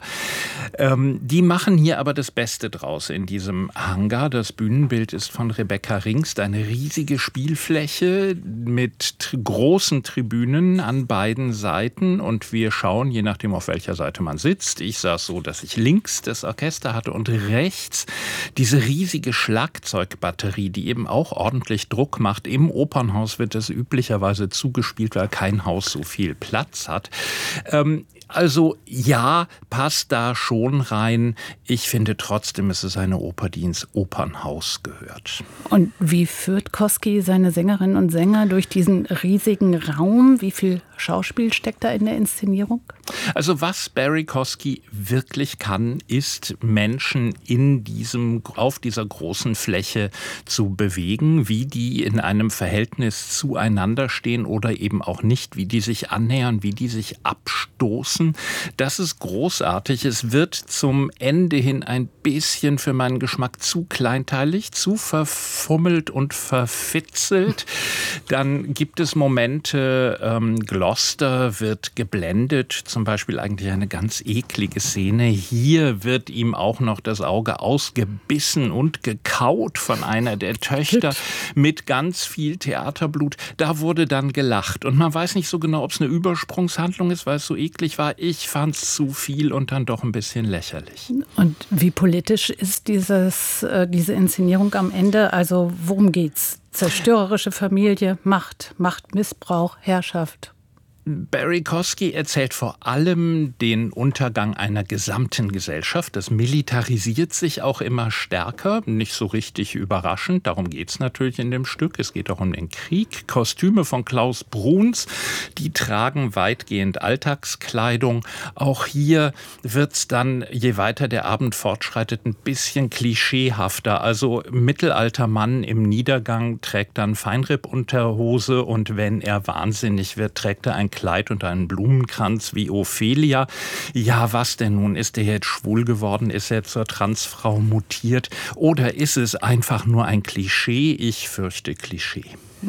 Ähm, die machen hier aber das Beste draus in diesem Hangar. Das Bühnenbild ist von Rebecca Ringst. Eine riesige Spielfläche mit t- großen Tribünen an beiden Seiten. Und wir schauen, je nachdem auf welcher Seite man sitzt. Ich saß so, dass ich links das Orchester hatte und rechts diese riesige Schlagzeugbatterie, die eben auch ordentlich Druck macht. Im Opernhaus wird das üblicherweise zugespielt, weil kein Haus so viel Platz hat. Ähm, Also ja, passt da schon rein. Ich finde trotzdem, es ist eine Oper, die ins Opernhaus gehört. Und wie führt Kosky seine Sängerinnen und Sänger durch diesen riesigen Raum? Wie viel Schauspiel steckt da in der Inszenierung? Also was Barry Kosky wirklich kann, ist Menschen in diesem, auf dieser großen Fläche zu bewegen, wie die in einem Verhältnis zueinander stehen oder eben auch nicht, wie die sich annähern, wie die sich abstoßen. Das ist großartig. Es wird zum Ende hin ein bisschen für meinen Geschmack zu kleinteilig, zu verfummelt und verfitzelt. Dann gibt es Momente, ähm, Gloucester wird geblendet, zum Beispiel eigentlich eine ganz eklige Szene. Hier wird ihm auch noch das Auge ausgebissen und gekaut von einer der Töchter mit ganz viel Theaterblut. Da wurde dann gelacht. Und man weiß nicht so genau, ob es eine Übersprungshandlung ist, weil es so eklig war. Ich fand es zu viel und dann doch ein bisschen lächerlich. Und wie politisch ist dieses, äh, diese Inszenierung am Ende? Also worum geht's? Zerstörerische Familie, Macht, Machtmissbrauch, Herrschaft. Barry Kosky erzählt vor allem den Untergang einer gesamten Gesellschaft. Das militarisiert sich auch immer stärker, nicht so richtig überraschend. Darum geht es natürlich in dem Stück. Es geht auch um den Krieg. Kostüme von Klaus Bruns, die tragen weitgehend Alltagskleidung. Auch hier wird es dann, je weiter der Abend fortschreitet, ein bisschen klischeehafter. Also Mittelaltermann im Niedergang trägt dann Feinrippunterhose und wenn er wahnsinnig wird, trägt er ein Kleid und einen Blumenkranz wie Ophelia. Ja, was denn nun? Ist er jetzt schwul geworden? Ist er zur Transfrau mutiert? Oder ist es einfach nur ein Klischee? Ich fürchte Klischee.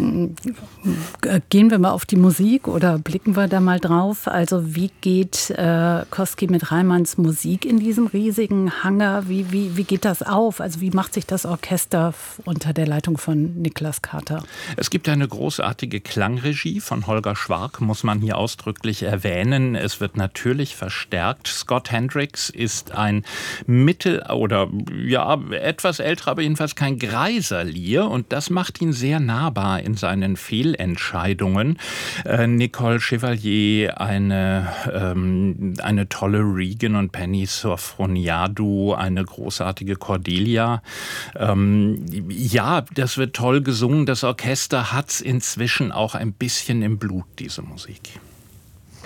Gehen wir mal auf die Musik oder blicken wir da mal drauf? Also wie geht äh, Kosky mit Reimanns Musik in diesem riesigen Hangar? Wie, wie, wie geht das auf? Also wie macht sich das Orchester unter der Leitung von Niklas Kater? Es gibt eine großartige Klangregie von Holger Schwark, muss man hier ausdrücklich erwähnen. Es wird natürlich verstärkt. Scott Hendricks ist ein mittel- oder ja etwas älterer, aber jedenfalls kein Greiserlier und das macht ihn sehr nahbar in seinen Fehlentscheidungen. Äh, Nicole Chevalier, eine, ähm, eine tolle Regan und Penny Sofroniadou, eine großartige Cordelia. Ähm, ja, das wird toll gesungen. Das Orchester hat es inzwischen auch ein bisschen im Blut, diese Musik.